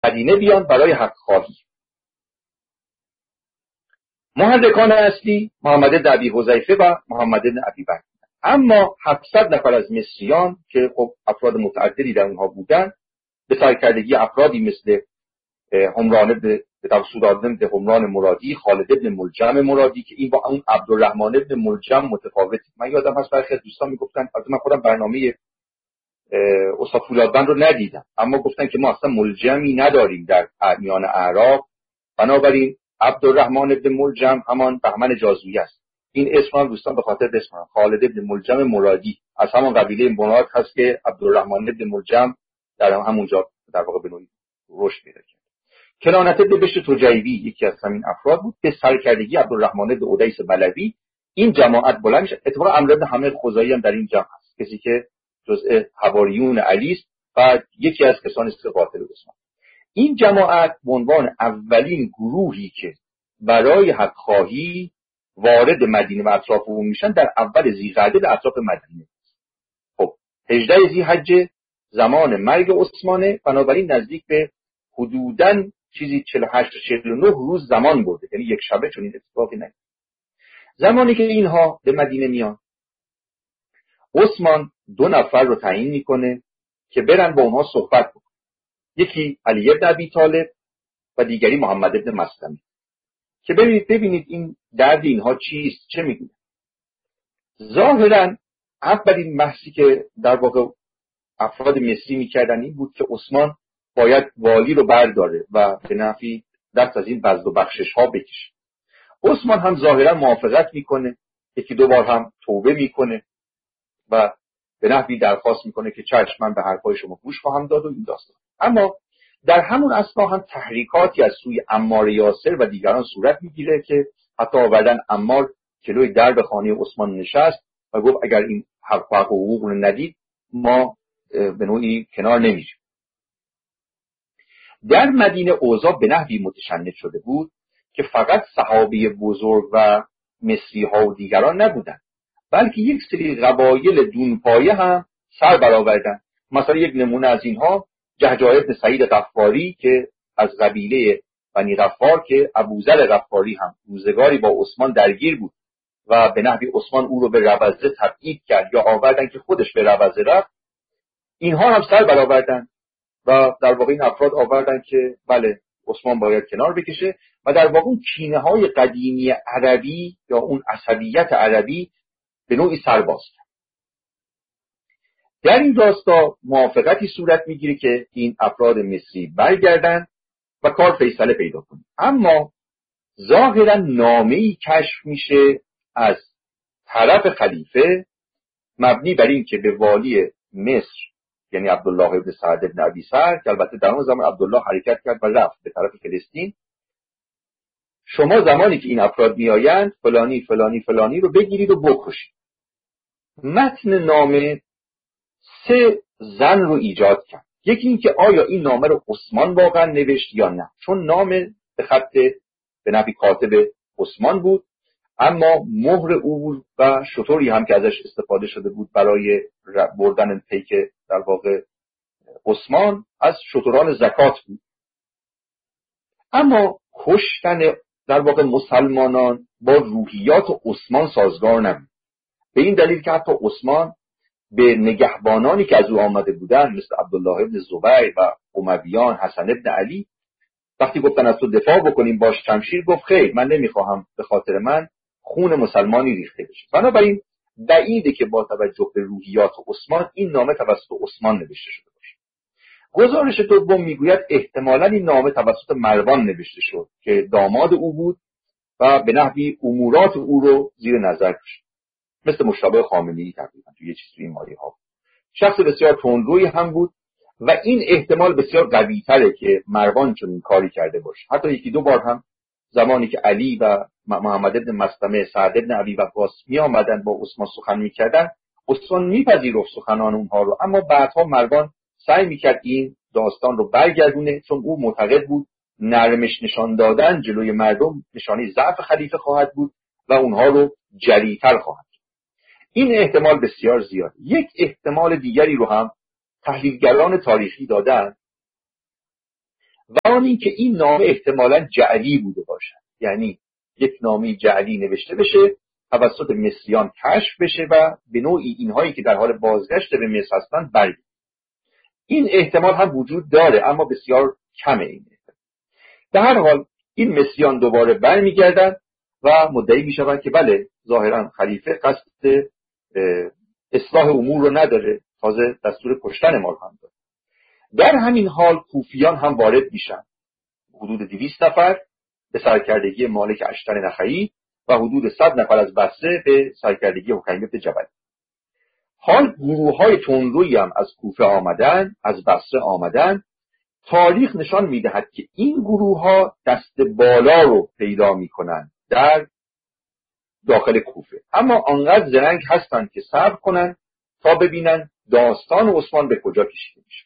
مدینه بیان برای حق خواهی. محرکان اصلی محمد بن ابی حذیفه و محمد بن ابی بکر. اما 700 نفر از مصریان که خب افراد متعددی در اونها بودن، به سرکردگی افرادی مثل همران بن سوداد بن همران مرادی، خالد بن ملجم مرادی که این با اون عبدالرحمن بن ملجم متفاوت. من یادم هست برخی از دوستان میگفتن، از من خودم برنامه استاد فولادبند رو ندیدم، اما گفتن که ما اصلا ملجمی نداریم در میان اعراب، بنابراین عبدالرحمن بن ملجم همان بهمن جازویی است. این اسم هم دوستان به خاطر اسم خالد بن ملجم مرادی از همان قبیله مراد هست که عبدالرحمن بن ملجم در همونجا در واقع به نوعی رشد پیدا کرد. کنانت بن بشر تجیبی یکی از همین افراد بود. به سرکردگی عبدالرحمن بن ادیس بلوی این جماعت بلند شد. اتفاقا عمرو بن حمید خزاعی هم در این جمع است، کسی که جزء حواریون علی است و یکی از کسانی است که قاتل عثمان. این جماعت به عنوان اولین گروهی که برای حق خواهی وارد مدینه و اطراف اون میشن در اول ذی‌قعده در اطراف مدینه. خب 18 ذی‌حجه زمان مرگ عثمانه، بنابراین نزدیک به حدوداً چیزی 48 49 روز زمان برده، یعنی یک شبه چنین اتفاقی نیفتاد. زمانی که اینها به مدینه میان، عثمان 2 نفر رو تعیین میکنه که برن با اونها صحبت بکنن. یکی علی بن ابی طالب و دیگری محمد بن مسلمه، که ببینید این درد اینها چیست، چه میگن. ظاهرا اولین بحثی که در واقع افراد مصری میکردن این بود که عثمان باید والی رو برداره و به نفعی دست از این بذل و بخشش ها بکشه. عثمان هم ظاهرا موافقت میکنه، یکی 2 بار هم توبه میکنه و به نحوی درخواست میکنه که چشم من به حرفای شما گوش خواهم داد و این داستان. اما در همون اثنا هم تحریکاتی از سوی عمار یاسر و دیگران صورت میگیره که حتی آوردن عمار جلوی درب خانه عثمان نشست و گفت اگر این حق و حقوق رو ندید ما به نوعی کنار نمیشیم. در مدینه اوضاع به نحوی متشنج شده بود که فقط صحابه بزرگ و مصری ها و دیگران نبودن، بلکه یک سری قبایل دونپایه هم سر برآوردن. مثلا یک نمونه از اینها جهجاه بن سعید غفاری که از قبیله بنی غفار که ابوذر غفاری هم روزگاری با عثمان درگیر بود و به نحوی عثمان او رو به روضه تبعید کرد یا آوردن که خودش به روضه رفت، اینها هم سر برآوردن و در واقع این افراد آوردن که بله عثمان باید کنار بکشه و در واقع اون کینه های قدیمی عربی یا اون عصبیت عربی به نوعی سرباز کرد. در این راستا موافقتی صورت میگیره که این افراد مصری برگردن و کار فیصله پیدا کنه. اما ظاهرا نامه‌ای کشف میشه از طرف خلیفه مبنی بر این که به والی مصر یعنی عبدالله ابن سعد ابن ابی سر که البته در اون زمان عبدالله حرکت کرد و رفت به طرف فلسطین، شما زمانی که این افراد میآیند فلانی فلانی فلانی رو بگیرید و بکشید. متن نامه 3 زن رو ایجاد کرد. یکی این که آیا این نامه رو عثمان واقعا نوشت یا نه، چون نامه به خط به نحوی کاتب عثمان بود، اما مهر او و شطوری هم که ازش استفاده شده بود برای بردن پیک در واقع عثمان از شطوران زکات بود. اما کشتن در واقع مسلمانان با روحیات عثمان سازگار نبود، به این دلیل که حتی عثمان به نگهبانانی که از او آمده بودن مثل عبدالله ابن زبیر و امویان حسن ابن علی وقتی گفتن از تو دفاع بکنیم با شمشیر، گفت خیر من نمیخواهم به خاطر من خون مسلمانی ریخته بشه. بنابراین بعیده که با توجه به روحیات عثمان این نامه توسط عثمان نوشته شده باشه. گزارش دوم میگوید احتمالاً این نامه توسط مروان نوشته شد که داماد او بود و به نحوی امورات او رو زیر نظر داشت، مثل مشابه خامنه‌ای تقریبا تو یه چیز تو این مایه ها. شخص بسیار تندرویی هم بود و این احتمال بسیار قوی تره که مروان چنین کاری کرده باشه. حتی 1-2 بار هم زمانی که علی و محمد ابن مسلمه، سعد ابن ابی وقاص می آمدن با عثمان سخن می‌کردن، عثمان میپذیرفت سخنان اونها رو، اما بعدها مروان سعی می‌کرد این داستان رو برگردونه، چون او معتقد بود نرمش نشان دادن جلوی مردم نشانه ضعف خلیفه خواهد بود و اونها رو جری‌تر خواهد. این احتمال بسیار زیاد. یک احتمال دیگری رو هم تحلیلگران تاریخی دادن و آن این که این نامه احتمالاً جعلی بوده باشد، یعنی یک نامه جعلی نوشته بشه، توسط مصریان کشف بشه و به نوعی اینهایی که در حال بازگشت به مصر هستند برگردند. این احتمال هم وجود داره اما بسیار کمه. این احتمال. در هر حال این مصریان دوباره برمیگردند و مدعی میشوند که بله ظاهرا خلیفه قصد اصلاح امور رو نداره، تازه دستور کشتن ما رو هم داره. در همین حال کوفیان هم وارد میشن، حدود 200 نفر به سرکردگی مالک اشتر نخعی و حدود 100 نفر از بصره به سرکردگی حکیم بن جبل. حال گروه‌های تندرویی هم از کوفه آمدن، از بصره آمدن. تاریخ نشان میدهد که این گروه‌ها دست بالا رو پیدا میکنن در داخل کوفه، اما آنقدر زرنگ هستند که صبر کنن تا ببینن داستان عثمان به کجا کشیده میشه.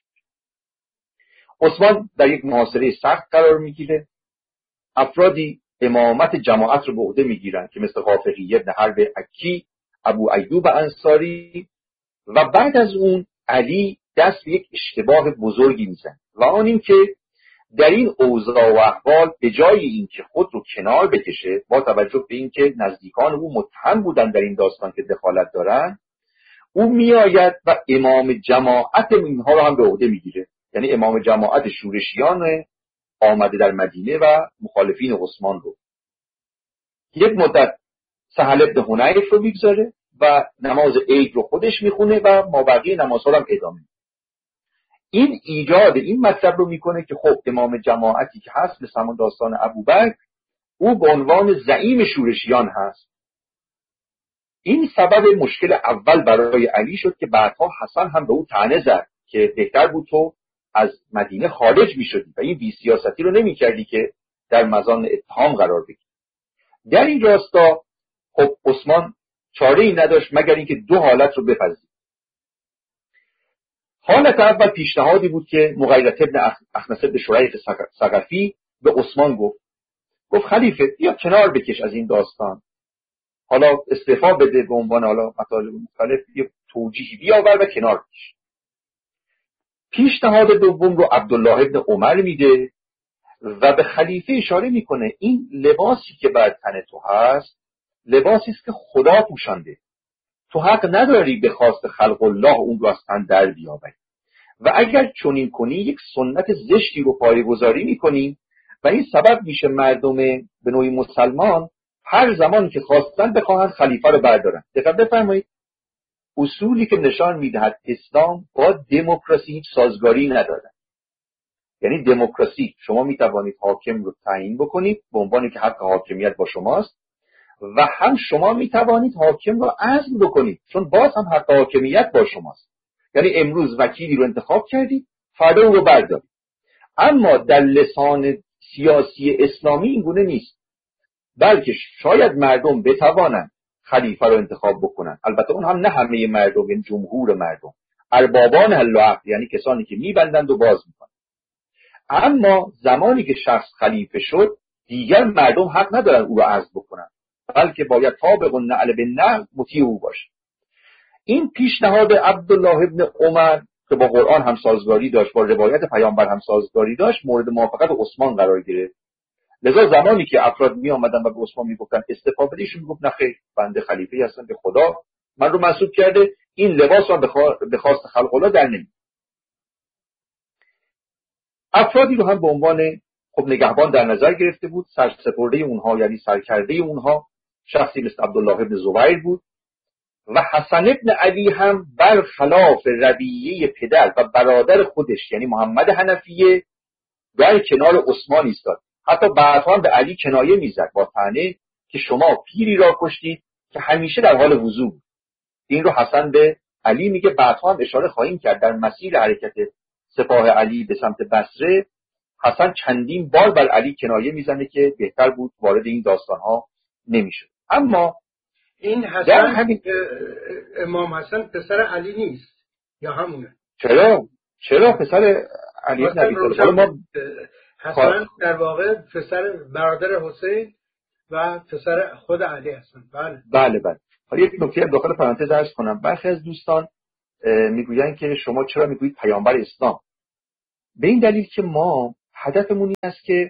عثمان در یک محاصره سخت قرار میگیره. افرادی امامت جماعت رو به عهده میگیرن که مثل غافقی ابن حرب عکی، ابو ایوب انصاری، و بعد از اون علی دست به یک اشتباه بزرگی میزنه و آن این که در این اوضاع و احوال به جای اینکه خود رو کنار بکشه، با توجه به اینکه نزدیکان او متهم بودن در این داستان که دخالت دارن، او میآید و امام جماعت اینها رو هم به عهده میگیره، یعنی امام جماعت شورشیان آمده در مدینه و مخالفین عثمان رو. یک مدت سهل بن حنیف رو میگذاره و نماز عید رو خودش میخونه و مابقی نمازها رو هم ادامه میده. این ایجاد این مطلب رو میکنه که خب امام جماعتی که هست مثل همون داستان ابوبکر، او به عنوان زعیم شورشیان هست. این سبب مشکل اول برای علی شد که بعدها حسن هم به او طعنه زد که بهتر بود تو از مدینه خارج میشدی و این بی‌سیاستی رو نمیکردی که در مزان اتهام قرار بگیری. در این راستا خب عثمان چاره ای نداشت مگر اینکه دو حالت رو بپذیره. حالت اول پیشنهادی بود که مغیرة ابن اخنس بن شریح ثقفی به عثمان گفت خلیفه بیا کنار بکش از این داستان، حالا استعفا بده به عنوان حالا مطالب مختلف، یه توجیهی بیاور و کنار بکش. پیشنهاد دوم رو عبدالله ابن عمر میده و به خلیفه اشاره میکنه این لباسی که بر تن تو هست لباسی است که خدا پوشانده، تو حق نداری به خواست خلق الله اون رو از تن در بیاوری و اگر چنین کنی یک سنت زشتی رو پایه‌گذاری میکنی و این سبب میشه مردم به نوعی مسلمان هر زمان که خواستن بخواهند خلیفه رو بردارن. دقت بفرمایید، اصولی که نشان میدهد اسلام با دموکراسی هیچ سازگاری نداره. یعنی دموکراسی شما میتوانید حاکم رو تعیین بکنید به عنوان که حق حاکمیت با شماست و هم شما میتوانید حاکم رو عزل بکنید چون باز هم حق حاکمیت با شماست. یعنی امروز وکیلی رو انتخاب کردید، فردا اون رو بردارید. اما در لسان سیاسی اسلامی این گونه نیست، بلکه شاید مردم بتوانند خلیفه رو انتخاب بکنن، البته اون هم نه همه مردم، یعنی جمهور مردم، اربابان حل و عقد، یعنی کسانی که میبندند و باز میکنند. اما زمانی که شخص خلیفه شد دیگر مردم حق ندارن او رو عزل بکنن، بلکه باید طابق النعل بالنعل مطیع او باشه. این پیشنهاد عبدالله ابن عمر که با قرآن هم سازگاری داشت، با روایت پیامبر هم سازگاری داشت، مورد موافقت عثمان قرار گرفت. لذا زمانی که افراد می آمدن و به عثمان می گفتن استعفا بده، ایشون می گفت نه خیر، بنده خلیفه هستم، به خدا من رو منصوب کرده، این لباس رو به خواست خلق الله در نمی. افرادی رو هم به عنوان خب نگهبان در نظر گرفته بود. سرسپرده اونها یعنی سرکرده اونها شخصی مثل عبدالله ابن زبیر بود و حسن ابن علی هم برخلاف رویه پدر و برادر خودش یعنی محمد حنفیه در کنار عثمان ایستاد. حتی بعدها به علی کنایه میزد با طعنه که شما پیری را کشتید که همیشه در حال وضو بود. این رو حسن به علی میگه. بعدها هم اشاره خواهیم کرد در مسیر حرکت سپاه علی به سمت بصره حسن چندین بار بر علی کنایه میزنه که بهتر بود وارد این داستانها نمیشد. اما این حسن امام حسن پسر علی نیست یا همونه؟ چرا پسر علی ابن ابی طالب؟ حسن در واقع پسر برادر حسین و پسر خود علی هستن. بله. حالا یک نکته داخل پرانتز عرض کنم. برخی از دوستان میگویند که شما چرا میگویید پیامبر اسلام؟ به این دلیل که ما هدفمون این است که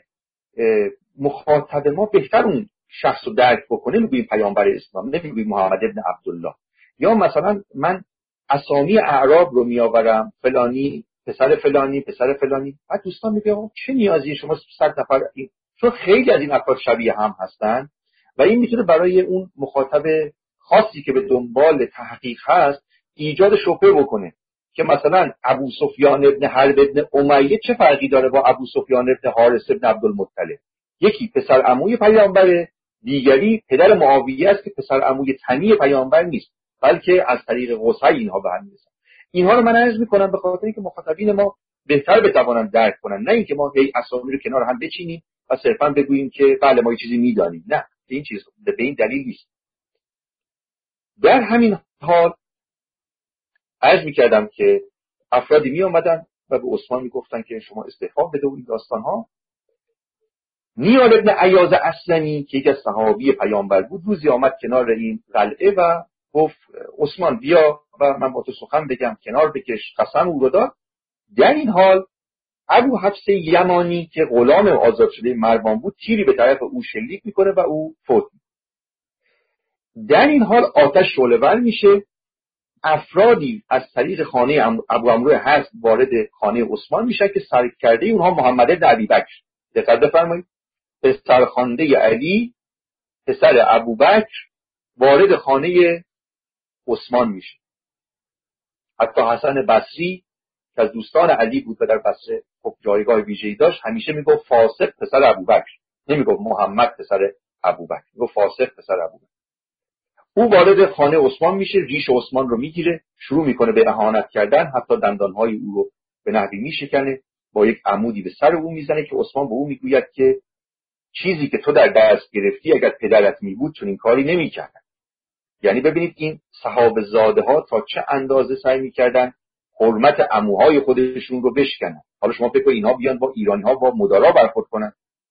مخاطب ما بهتر اون شخص رو درک بکنه. میگویم پیامبر اسلام، نمیگویم محمد ابن عبدالله. یا مثلا من اسامی اعراب رو میآورم، فلانی پسر فلانی پسر فلانی، بعد دوستان میگه چه نیازی شما 100 نفر این، چون خیلی از این افراد شبیه هم هستن و این میتونه برای اون مخاطب خاصی که به دنبال تحقیق هست ایجاد شبهه بکنه که مثلا ابو سفیان ابن حرب ابن امیه چه فرقی داره با ابو سفیان ابن حارث ابن عبدالمطلب. یکی پسر عموی پیامبره، دیگری پدر معاویه است که پسر عموی تنی پیامبر نیست بلکه از طریق قصی اینها به هم میرسن. اینها رو من عرض میکنم به خاطر اینکه مخاطبین ما بهتر بتوانند درک کنن، نه اینکه ما هی اسامی رو کنار هم بچینیم و صرفا بگوییم که بله ما یه چیزی میدانیم. نه، این چیز به این دلیل نیست. در همین حال عرض میکردم که افرادی می اومدن و به عثمان میگفتن که شما استعفا بده و این داستان ها. نیال ابن عیاض اسلمی که یکی از صحابی پیامبر بود روزی آمد کنار این قلعه و گفت عثمان بیا و من با تو سخن بگم، کنار بکش. قسم او رو داد. در این حال ابو حفص یمانی که غلام آزاد شده مروان بود تیری به طرف او شلیک میکنه و او فوت میشه. در این حال آتش شعله‌ور میشه. افرادی از طریق خانه ابو عمرو هست وارد خانه عثمان میشن که سرکرده اونها محمد بن ابی بکر. دقت بفرمایید، پسرخوانده علی پسر ابوبکر وارد خانه عثمان میشه. حتی حسن بصری که از دوستان علی بود و در بصره خب جایگاه ویژه‌ای داشت همیشه میگفت فاسق پسر ابوبکر، نمیگفت محمد پسر ابوبکر، میگفت فاسق پسر ابوبکر. او وارد خانه عثمان میشه، ریش عثمان رو میگیره، شروع میکنه به اهانت کردن، حتی دندانهای او رو به نحوی میشکنه، با یک عمودی به سر او میزنه که عثمان به او میگوید که چیزی که تو در دست گرفتی اگر پدرت میبود چون این کاری نمیکرد. یعنی ببینید این صحابه زاده ها تا چه اندازه سعی میکردن حرمت عموهای خودشون رو بشکنن. حالا شما فکر کنید اینها بیان با ایرانی ها با مدارا برخورد کنن.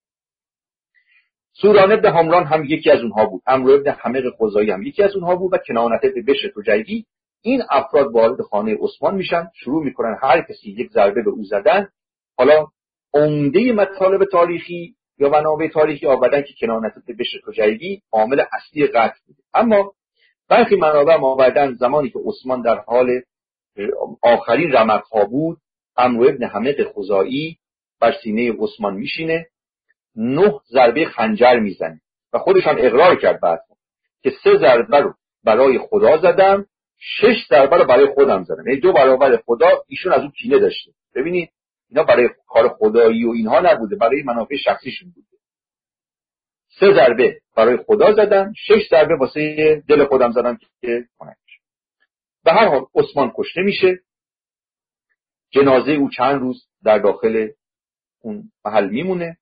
سوران ابن حمران هم یکی از اونها بود، عمرو ابن حمق خزاعی هم یکی از اونها بود و کنانت ابن بشر تجیبی. این افراد وارد خانه عثمان میشن، شروع میکنن هر کسی یک ضربه به او زدن. حالا عمده مطالب تاریخی یا منابع تاریخی آوردن که کنانت ابن بشر تجیبی عامل اصلی قتل بود، اما برخی منابع آوردن زمانی که عثمان در حال آخرین رمق‌ها بود، عمرو ابن حمق خزاعی بر سینه عثمان میشینه، 9 ضربه خنجر میزنه و خودش هم اقرار کرد بعد که 3 ضربه رو برای خدا زدم، 6 ضربه رو برای خودم زدم. یعنی 2 برابر خدا. ایشون از اون کینه داشته. ببینید اینا برای کار خدایی و اینها نبوده، برای منافع شخصیشون بوده. 3 ضربه برای خدا زدم، 6 ضربه واسه دل خودم زدم که کنه. به هر حال عثمان کشته میشه. جنازه او چند روز در داخل اون محل میمونه.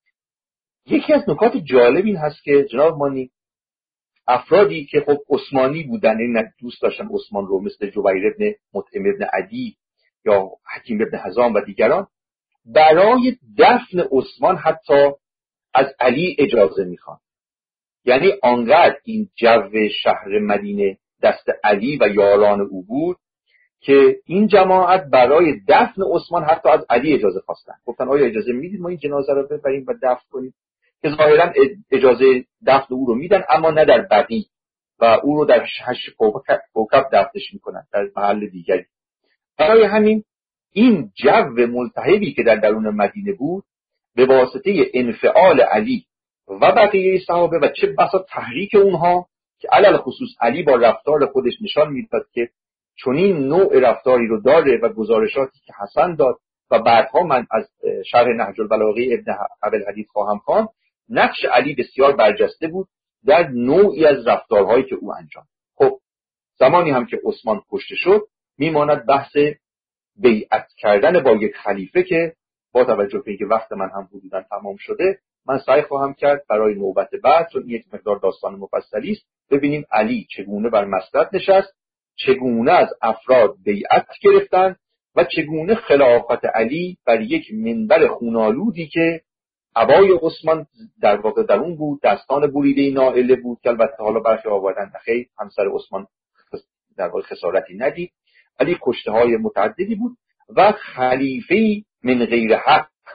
یکی از نکات جالب این هست که جناب مانی افرادی که خب عثمانی بودن، این دوست داشتن عثمان رو، مثل جبیر ابن مطعم ابن عدی یا حکیم ابن حزام و دیگران، برای دفن عثمان حتی از علی اجازه میخوان. یعنی آنقدر این جو شهر مدینه دست علی و یاران او بود که این جماعت برای دفن عثمان حتی از علی اجازه خواستن. گفتن آیا اجازه میدید ما این جنازه رو ببریم و دفن کنیم؟ که ظاهرا اجازه دفن او رو میدن، اما نه در بقیع و او رو در 8 کوکب دفنش میکنن در محل دیگری. برای همین این جو ملتهبی که در درون مدینه بود به واسطه انفعال علی و بقیه صحابه و چه بسا تحریک اونها که علل خصوص علی با رفتار خودش نشان میداد که چنین نوع رفتاری رو داره و گزارشاتی که حسن داد و بعدها من از شرح نهج البلاغه ابن ابوالحدیث خواهم خواند، نقش علی بسیار برجسته بود در نوعی از رفتارهایی که او انجام. خب زمانی هم که عثمان کشته شد میماند بحث بیعت کردن با یک خلیفه که با توجه به اینکه وقت من هم حدوداً تمام شده من سعی خواهم کرد برای نوبت بعد، چون یک مقدار داستان مفصلی است، ببینیم علی چگونه بر مسند نشست، چگونه از افراد بیعت گرفتن و چگونه خلافت علی بر یک منبر خونالودی که عبای عثمان در واقع در اون بود، دستان بریده نائله بود که البته حالا برخی آوردن خیر همسر عثمان در واقع خسارتی ندید، علی کشته های متعددی بود و خلیفه‌ای من غیر حق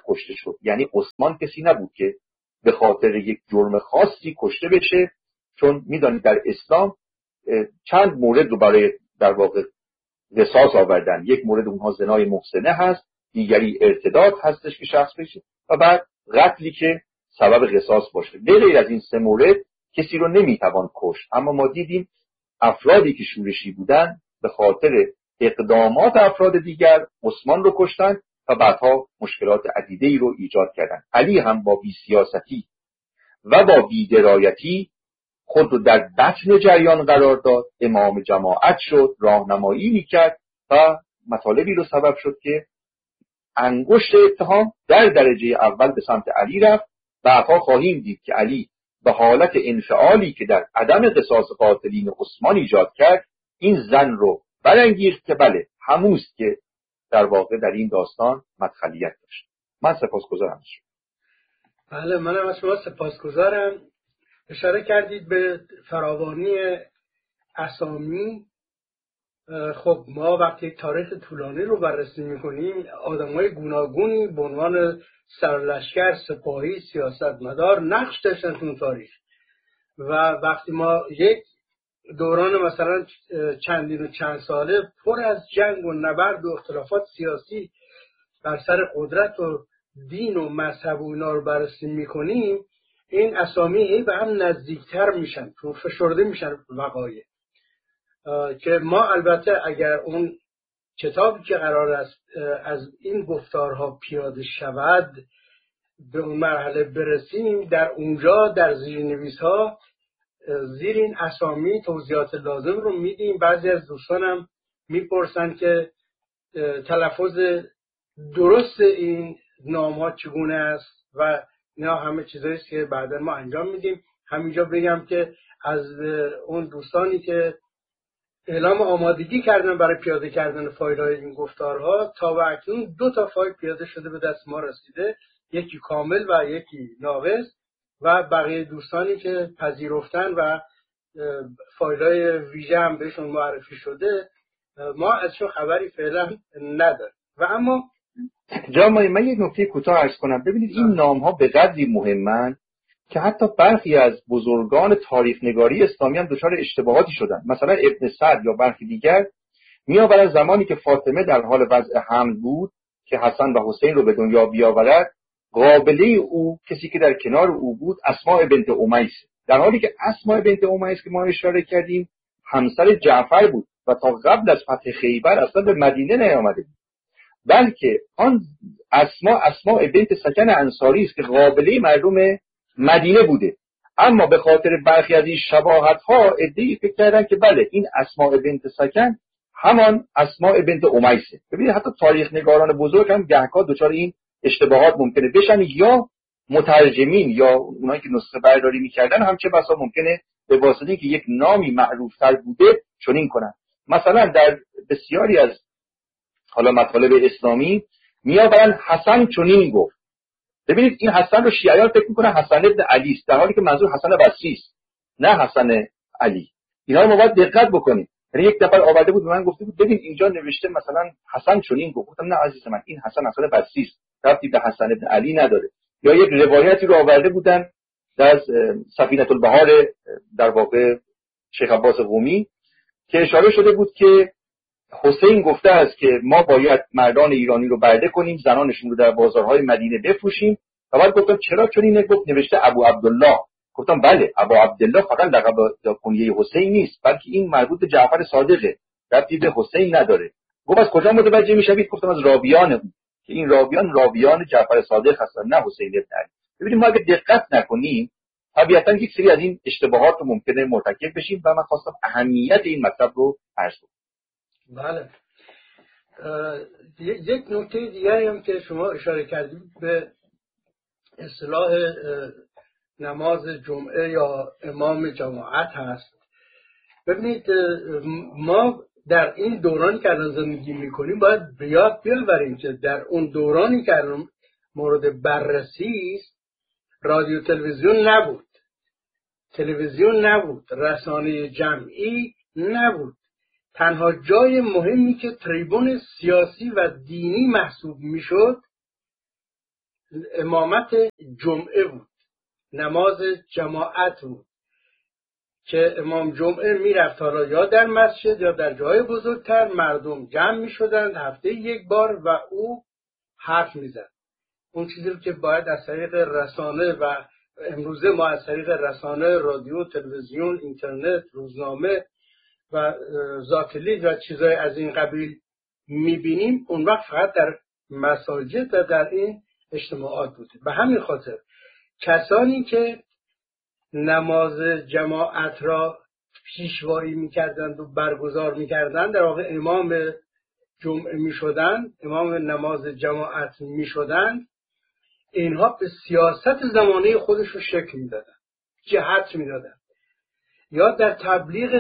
کشته شد. یعنی عثمان کسی نبود که به خاطر یک جرم خاصی کشته بشه، چون میدانید در اسلام چند مورد رو برای در واقع قصاص آوردن. یک مورد اونها زنای محسنه هست، دیگری ارتداد هستش که شخص بشه، و بعد قتلی که سبب قصاص باشه. به غیر از این سه مورد کسی رو نمیتوان کشت. اما ما دیدیم افرادی که شورشی بودن به خاطر اقدامات افراد دیگر عثمان رو کشتن و بعدها مشکلات عدیده‌ای رو ایجاد کردن. علی هم با بی‌سیاستی و با بی‌درایتی خود رو در بطن جریان قرار داد، امام جماعت شد، راهنمایی میکرد و مطالبی رو سبب شد که انگشت اتهام در درجه اول به سمت علی رفت. بعدها خواهیم دید که علی به حالت انفعالی که در عدم قصاص قاتلین عثمان ایجاد کرد، این زن رو برانگیخت که بله هموست که در واقع در این داستان مدخلیت داشت. من سپاسگزارم. بله، منم از شما سپاسگزارم. اشاره کردید به فراوانی اسامی. خب ما وقتی تاریخ طولانی رو بررسی میکنیم، آدمای گوناگونی به عنوان سرلشکر، سپاهی، سیاستمدار نقش داشتن تو تاریخ. و وقتی ما یک دوران مثلا چندین و چند ساله پر از جنگ و نبرد و اختلافات سیاسی بر سر قدرت و دین و مذهب و اینا رو بررسی میکنیم، این اسامی به هم نزدیکتر میشن، فشرده میشن وقایع. که ما البته اگر اون کتابی که قرار است از این گفتارها پیاده شود به اون مرحله برسیم، در اونجا در زیرنویس‌ها زیر این اسامی توضیحات لازم رو میدیم. بعضی از دوستانم میپرسن که تلفظ درست این نام‌ها چگونه است و اینا همه چیزایی است که بعدا ما انجام میدیم. همینجا بگم که از اون دوستانی که اعلام آمادگی کردن برای پیاده کردن فایل‌های این گفتارها، تا به اکنون 2 فایل پیاده شده به دست ما رسیده، یکی کامل و یکی ناقص، و بقیه دوستانی که پذیرفتن و فایل‌های ویژه هم بهشون معرفی شده ما ازشون خبری فعلا نداریم. و اما جناب من یک نکته کوتاه عرض کنم. ببینید این نام‌ها به قدری مهمن که حتی برخی از بزرگان تاریخ نگاری اسلامی هم دچار اشتباهاتی شدن. مثلا ابن سعد یا برخی دیگر میآورن زمانی که فاطمه در حال وضع حمل بود که حسن و حسین رو به دنیا بیاورد، قابله او کسی که در کنار او بود اسماء بنت امیس، در حالی که اسماء بنت امیس که ما اشاره کردیم همسر جعفر بود و تا قبل از فتح خیبر اصلا به مدینه نیامده بود، بلکه آن اسماء بنت سکن انصاری است که قابله مردم مدینه بوده. اما به خاطر برخی از این شباهت‌ها عده‌ای فکر کردن که بله این اسماء بنت سکن همان اسماء بنت امیسه. ببینید حتی تاریخ نگاران بزرگ هم گهگاه دچار این اشتباهات ممکنه بشن، یا مترجمین یا اونایی که نسخه برداری می‌کردن هم چه بسا ممکنه به واسطه اینکه یک نامی معروف‌تر بوده چنین کنن. مثلا در بسیاری از حالا مطالب اسلامی میآورن حسن چنین گفت. ببینید این حسن رو شیعیان فکر میکنن حسن ابن علی است، در حالی که منظور حسن بصری است نه حسن علی. اینا رو ما باید دقت بکنیم. یعنی یک نفر آورده بود به من گفته بود ببین اینجا نوشته مثلا حسن چنین گفت. گفتم نه عزیز من، این حسن بصری است، ربطی به حسن ابن علی نداره. یا یک روایتی رو آورده بودن در سفینه البحار در واقع شیخ عباس قمی که اشاره شده بود که حسین گفته است که ما باید مردان ایرانی رو برده کنیم، زنانشون رو در بازارهای مدینه بفروشیم. و بعد گفتم چرا چنین گفت؟ نوشته ابو عبدالله. گفتم بله ابو عبدالله فقط لقب کنیه حسین نیست، بلکه این مربوط به جعفر صادقه، ربطی به حسین نداره. گفت از کجا متوجه میشوید؟ گفتم از راویان اون، که این راویان جعفر صادق هستن نه حسین ابن علی. ببینید ما اگه دقت نکنیم طبیعتا یک سری از این اشتباهات رو ممکنه مرتکب بشیم و من خواستم اهمیت این مطلب رو عرض کنم. بله، یک نکته دیگری هم که شما اشاره کردید به اصطلاح نماز جمعه یا امام جماعت هست. ببینید ما در این دورانی که الان زندگی میکنیم باید بیاد بیاوریم که در اون دورانی که الان مورد بررسی است رادیو تلویزیون نبود، رسانه جمعی نبود. تنها جای مهمی که تریبون سیاسی و دینی محسوب میشد امامت جمعه بود، نماز جماعت بود که امام جمعه میرفت حالا یا در مسجد یا در جای بزرگتر، مردم جمع میشدند هفته یک بار و او حرف میزد. اون چیزی رو که باید از طریق رسانه و امروزه ما از طریق رسانه، رادیو، تلویزیون، اینترنت، روزنامه و ذات‌الید و چیزهای از این قبیل میبینیم، اون وقت فقط در مساجد و در این اجتماعات بوده. به همین خاطر کسانی که نماز جماعت را پیشوایی میکردند و برگزار میکردند، در واقع امام جمعه میشدند، امام نماز جماعت میشدند، اینها به سیاست زمانه خودشون شکل میدادن، جهت میدادن، یا در تبلیغ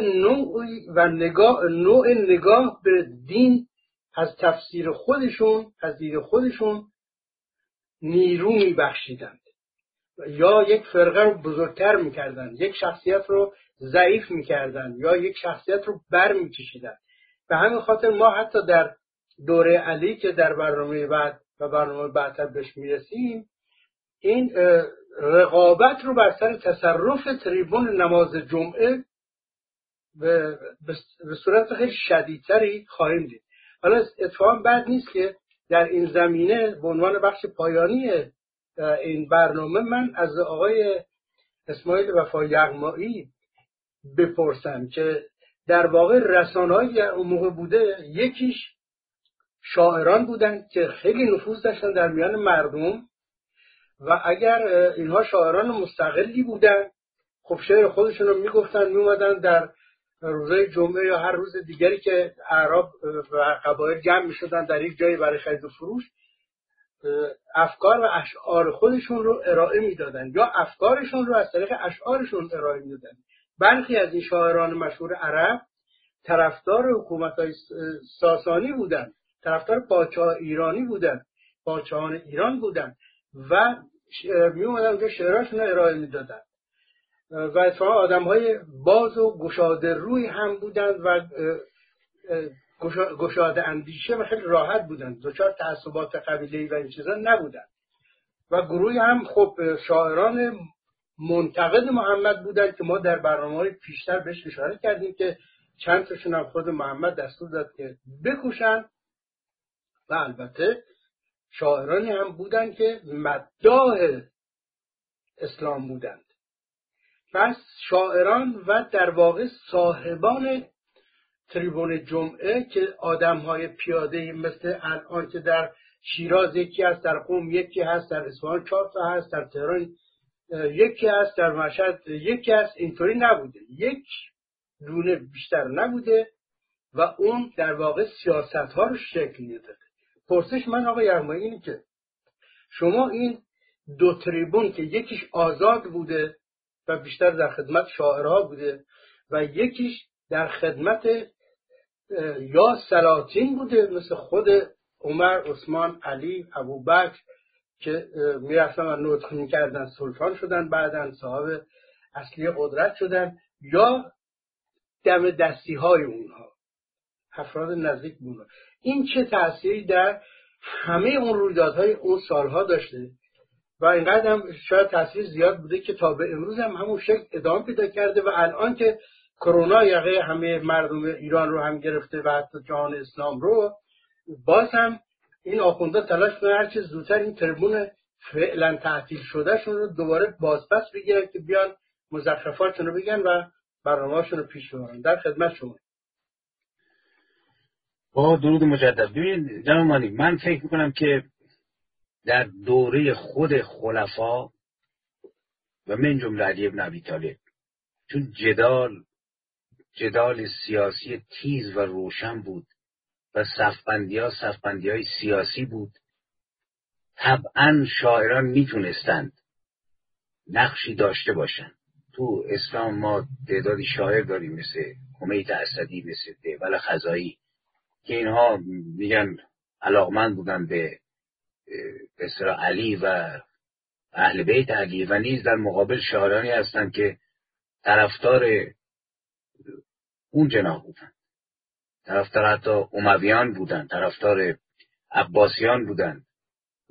نوع نگاه به دین از تفسیر خودشون، از دید خودشون نیرو میبخشیدند، یا یک فرقه رو بزرگتر میکردند، یک شخصیت رو ضعیف میکردند، یا یک شخصیت رو بر میکشیدند. به همین خاطر ما حتی در دوره علی که در برنامه بعد و برنامه بعدتر بهش میرسیم، این رقابت رو بر سر تصرف تریبون نماز جمعه به صورت خیلی شدیدتری خواهیم دید. حالا اتفاقا بد نیست که در این زمینه به عنوان بخش پایانی این برنامه من از آقای اسماعیل وفای یغمایی بپرسم که در واقع رسانه‌هایی در اون موقع بوده، یکیش شاعران بودن که خیلی نفوذ داشتن در میان مردم و اگر اینها شاعران مستقلی بودن، خب شعر خودشون رو میگفتن، میومدن در روزهای جمعه یا هر روز دیگری که اعراب و قبایل جمع میشدن در یک جایی برای خرید و فروش، افکار و اشعار خودشون رو ارائه میدادن یا افکارشون رو از طریق اشعارشون ارائه میدادن. برخی از این شاعران مشهور عرب طرفدار حکومت‌های ساسانی بودن، طرفدار پادشاه ایرانی بودن، پادشاهان ایران بودن و میومدن اونجا شعراشون رو ارائه میدادن و اتفاقا آدم‌های باز و گشاده روی هم بودند و گشاده اندیشه و خیلی راحت بودند، دچار تعصبات قبیله‌ای و این چیزا نبودند. و گروهی هم خب شاعران منتقد محمد بودند که ما در برنامه‌های پیشتر بهش اشاره کردیم که چند تاشون هم خود محمد دستور داد که بکشن. و البته شاعرانی هم بودند که مداح اسلام بودند. پس شاعران و در واقع صاحبان تریبون جمعه که آدم‌های پیاده‌ای مثل الان که در شیراز یکی هست، در قم یکی هست، در اصفهان 4 تا هست، در تهران یکی هست، در مشهد یکی هست، اینطوری نبوده، یک دونه بیشتر نبوده و اون در واقع سیاست‌ها رو شکل میداده. پرسش من آقای یغمایی اینه که شما این دو تریبون که یکیش آزاد بوده و بیشتر در خدمت شاعرها بوده و یکیش در خدمت یا سلاطین بوده مثل خود عمر، عثمان، علی، ابوبکر که میرفتن و نطق می‌کردن، سلطان شدن، بعداً صاحب اصلی قدرت شدن، یا دم دستی های اونها، افراد نزدیک بودن. این چه تأثیری در همه اون رویدادهای اون سالها داشته و اینقدر هم شاید تأثیر زیاد بوده که تا به امروز هم همون شکل ادامه پیدا کرده و الان که کرونا یقه همه مردم ایران رو هم گرفته و حتی جهان اسلام رو، باز هم این آخونده تلاش کنه هر چه زودتر این تریبون فعلا تعطیل شده شون رو دوباره بازپس بگیرن که بیان مزخرفاتشون رو بگن و برنامه‌هاشون رو پیش ببرن. در خدمت شما. با درود مجدد. ببینید جناب مانی، من فکر میکنم که در دوره خود خلفا و من جمله علی ابن ابی طالب، چون جدال سیاسی تیز و روشن بود و صفبندی های سیاسی بود، طبعا شاعران میتونستند نقشی داشته باشند. تو اسلام ما تعدادی شاعر داریم مثل حمید اسدی، مثل دیول خزایی که اینها میگن علاقمند بودن به اصطلاح علی و اهل بیت علی و نیز در مقابل شاعرانی هستند که طرفدار اون جناح بودن، طرفدار حتی امویان بودن، طرفدار عباسیان بودن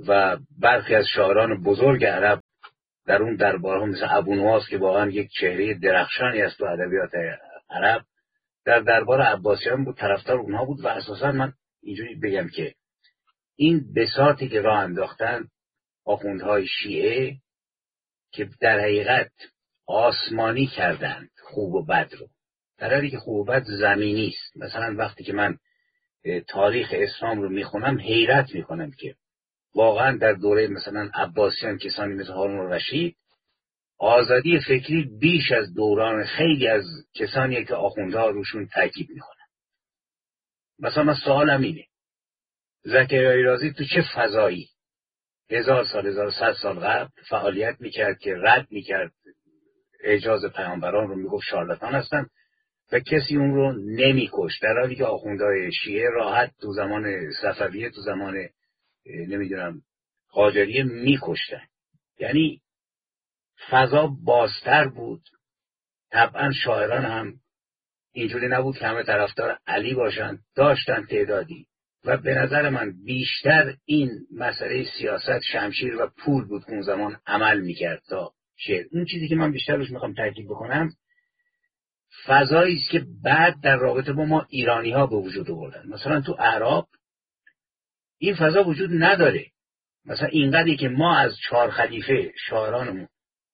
و برخی از شاعران بزرگ عرب در اون دربارها مثل ابونواس که واقعا یک چهره درخشانی است تو ادبیات عرب، در دربار عباسیان بود، طرفدار اونها بود و اساسا من اینجوری بگم که این بساطی که راه انداختن آخوندهای شیعه که در حقیقت آسمانی کردند خوب و بد رو، در حالی که خوب و بد زمینی است. مثلا وقتی که من تاریخ اسلام رو میخونم حیرت میکنم که واقعا در دوره مثلا عباسیان کسانی مثل هارون الرشید آزادی فکری بیش از دوران خیلی از کسانی که آخوندها روشون تاکید میکنن. مثلا من سوالم اینه، زکریای رازی تو چه فضایی 1000 سال 1100 سال قبل فعالیت میکرد که رد میکرد اعجاز پیامبران رو، میگفت شارلاتان هستن و کسی اون رو نمیکشت، در حالی که آخوندهای شیعه راحت تو زمان صفویه تو زمان نمیدونم قاجاریه میکشتن. یعنی فضا بازتر بود. طبعا شاعران هم اینجوری نبود که همه طرفدار علی باشن، داشتن تعدادی و به نظر من بیشتر این مسئله سیاست شمشیر و پول بود اون زمان عمل میکرد تا شعر. اون چیزی که من بیشتر روش میخوام تاکید بکنم فضایی است که بعد در رابطه با ما ایرانی ها به وجود آوردن. مثلا تو اعراب این فضا وجود نداره. مثلا اینقدری که ما از 4 خلیفه شاعرانمون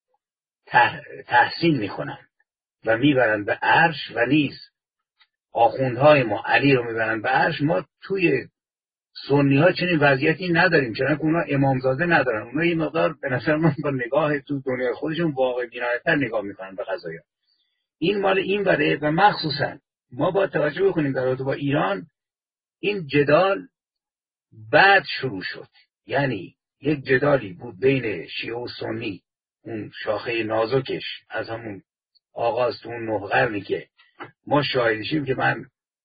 تحسین میکنن و میبرن به عرش و نیز آخوندهای ما علی رو میبرن به عرش، ما توی سنی ها چنین وضعیتی نداریم، چنانکه اونا امامزاده ندارن. اونا یه مقدار به نظر من با نگاه تو دنیای خودشون واقع بینانه‌تر نگاه میکنن به قضایا. این مال این وره و مخصوصا ما با توجه بکنیم در رابطه با ایران این جدال بعد شروع شد. یعنی یک جدالی بود بین شیعه و سنی، اون شاخه نازکش از همون آغاز تو اون 9 قرنی که ما شاهدشیم که من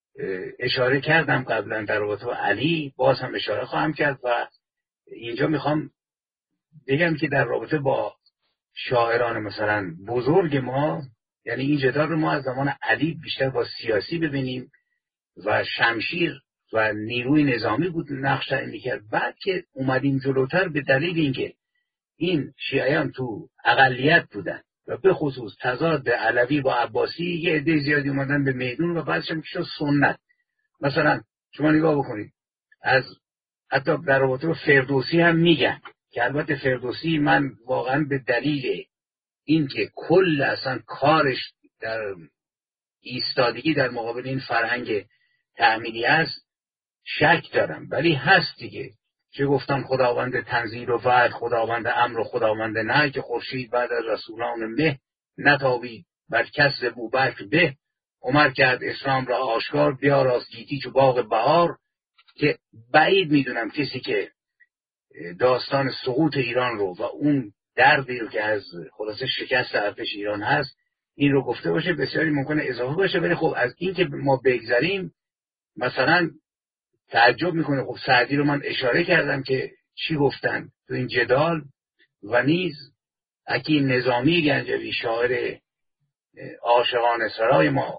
اشاره کردم قبلا در رابطه با علی، باز هم اشاره خواهم کرد و اینجا میخوام بگم که در رابطه با شاعران مثلا بزرگ ما، یعنی این جدال رو ما از زمان علی بیشتر با سیاسی ببینیم و شمشیر و نیروی نظامی بود نقش تعیین می‌کرد. بعد که اومدیم جلوتر به دلیل اینکه این شیعیان تو اقلیت بودن و به خصوص تضاد علوی با عباسی، یه عده زیادی اومدن به میدون و بعدش هم شد سنت. مثلا شما نگاه بکنید از حتی در رابطه با فردوسی هم میگن که البته فردوسی من واقعا به دلیل اینکه کل اصلا کارش در ایستادگی در مقابل این فرهنگ تعمیلی است شک دارم، ولی هست دیگه. چه گفتم خداوند تنزیل و وعد، خداوند امر و خداوند نهی، که خورشید بعد از رسولان مه نتابید بر کسب بوبکر به، عمر کرد اسلام را آشکار، بیاراست گیتی چو باغ بهار. که بعید میدونم کسی که داستان سقوط ایران رو و اون دردی رو که از خلاصه شکست ارتش ایران هست این رو گفته باشه. بسیاری ممکنه اضافه باشه، ولی خب از این که ما بگذریم مثلا تعجب میکنه. خب سعدی رو من اشاره کردم که چی گفتن تو این جدال و نیز اکی نظامی گنجوی شاعر عاشقان سرای ما،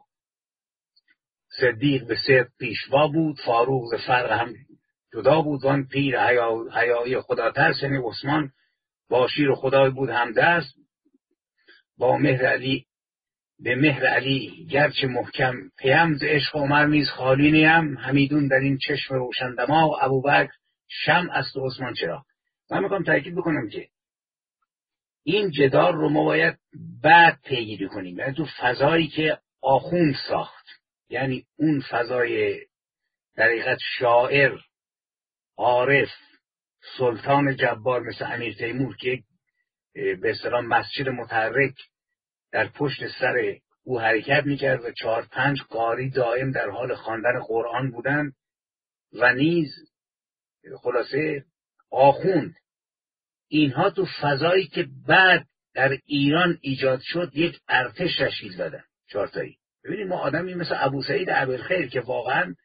صدیق به صدق پیشوا بود، فاروق ز فرق هم جدا بود، وان پیر حیایی خدا ترس، یعنی عثمان با شیر خدای بود همدست، با مهر علی به مهر علی گرچه محکم پیم، ز عشق عمر نیز خالی نیم، همیدون در این چشم روشن دماغ، ابوبکر شمع است و عثمان چراغ. من میخوام تاکید بکنم که این جدال رو ما باید بعد پیگیری کنیم، یعنی تو فضایی که آخوند ساخت، یعنی اون فضای در حقیقت شاعر، عارف، سلطان جبار مثل امیر تیمور که به اصطلاح مسجد متحرک در پشت سر او حرکت میکرد و 4-5 قاری دائم در حال خواندن قرآن بودند و نیز خلاصه آخوند. اینها تو فضایی که بعد در ایران ایجاد شد یک ارتش تشکیل دادن 4 تایی. ببینید ما آدمی مثل ابو سعید ابوالخیر که واقعا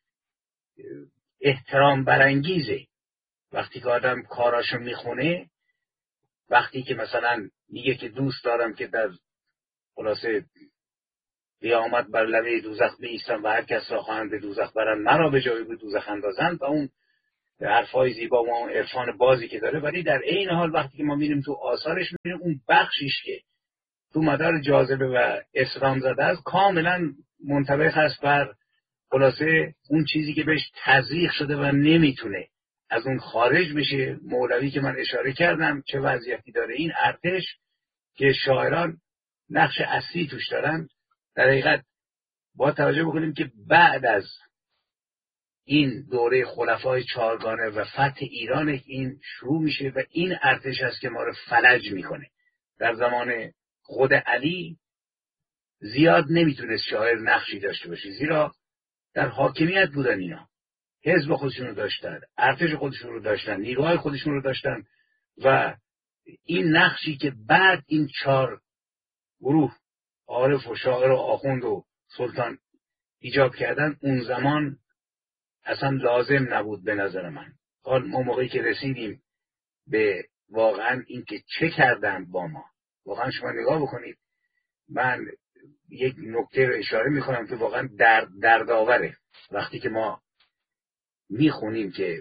احترام برانگیزه، وقتی که آدم کاراشو میخونه، وقتی که مثلا میگه که دوست دارم که در خلاصه قیامت بر لبه دوزخ بایستم و هر کس را خواهند به دوزخ برند، مرا به جای به دوزخ اندازند، و اون حرفای زیبا و اون عرفان بازی که داره، ولی در عین حال وقتی که ما میریم تو آثارش میبینیم اون بخشیش که تو مدار جاذبه و اسلام زده است کاملا منطبق است بر خلاصه اون چیزی که بهش تزریق شده و نمیتونه از اون خارج بشه. مولوی که من اشاره کردم چه وضعیتی داره، این ارتش که شاعران نقش اصلی توش دارن، در حقیقت با توجه بکنیم که بعد از این دوره خلفای چهارگانه و فتح ایران این شروع میشه و این ارتش هست که ما رو فلج میکنه. در زمان خود علی زیاد نمیتونست شاعر نقشی داشته باشه، زیرا در حاکمیت بودن، اینا حزب خودشون رو داشتن، ارتش خودشون رو داشتن، نیروهای خودشون رو داشتن و این نقشی که بعد این 4 گروه عارف و شاعر و آخوند و سلطان ایجاب کردن اون زمان اصلا لازم نبود به نظر من. حال ما موقعی که رسیدیم به واقعا این که چه کردن با ما، واقعا شما نگاه بکنید، من یک نکته رو اشاره میکنم که واقعا دردآوره. وقتی که ما میخونیم که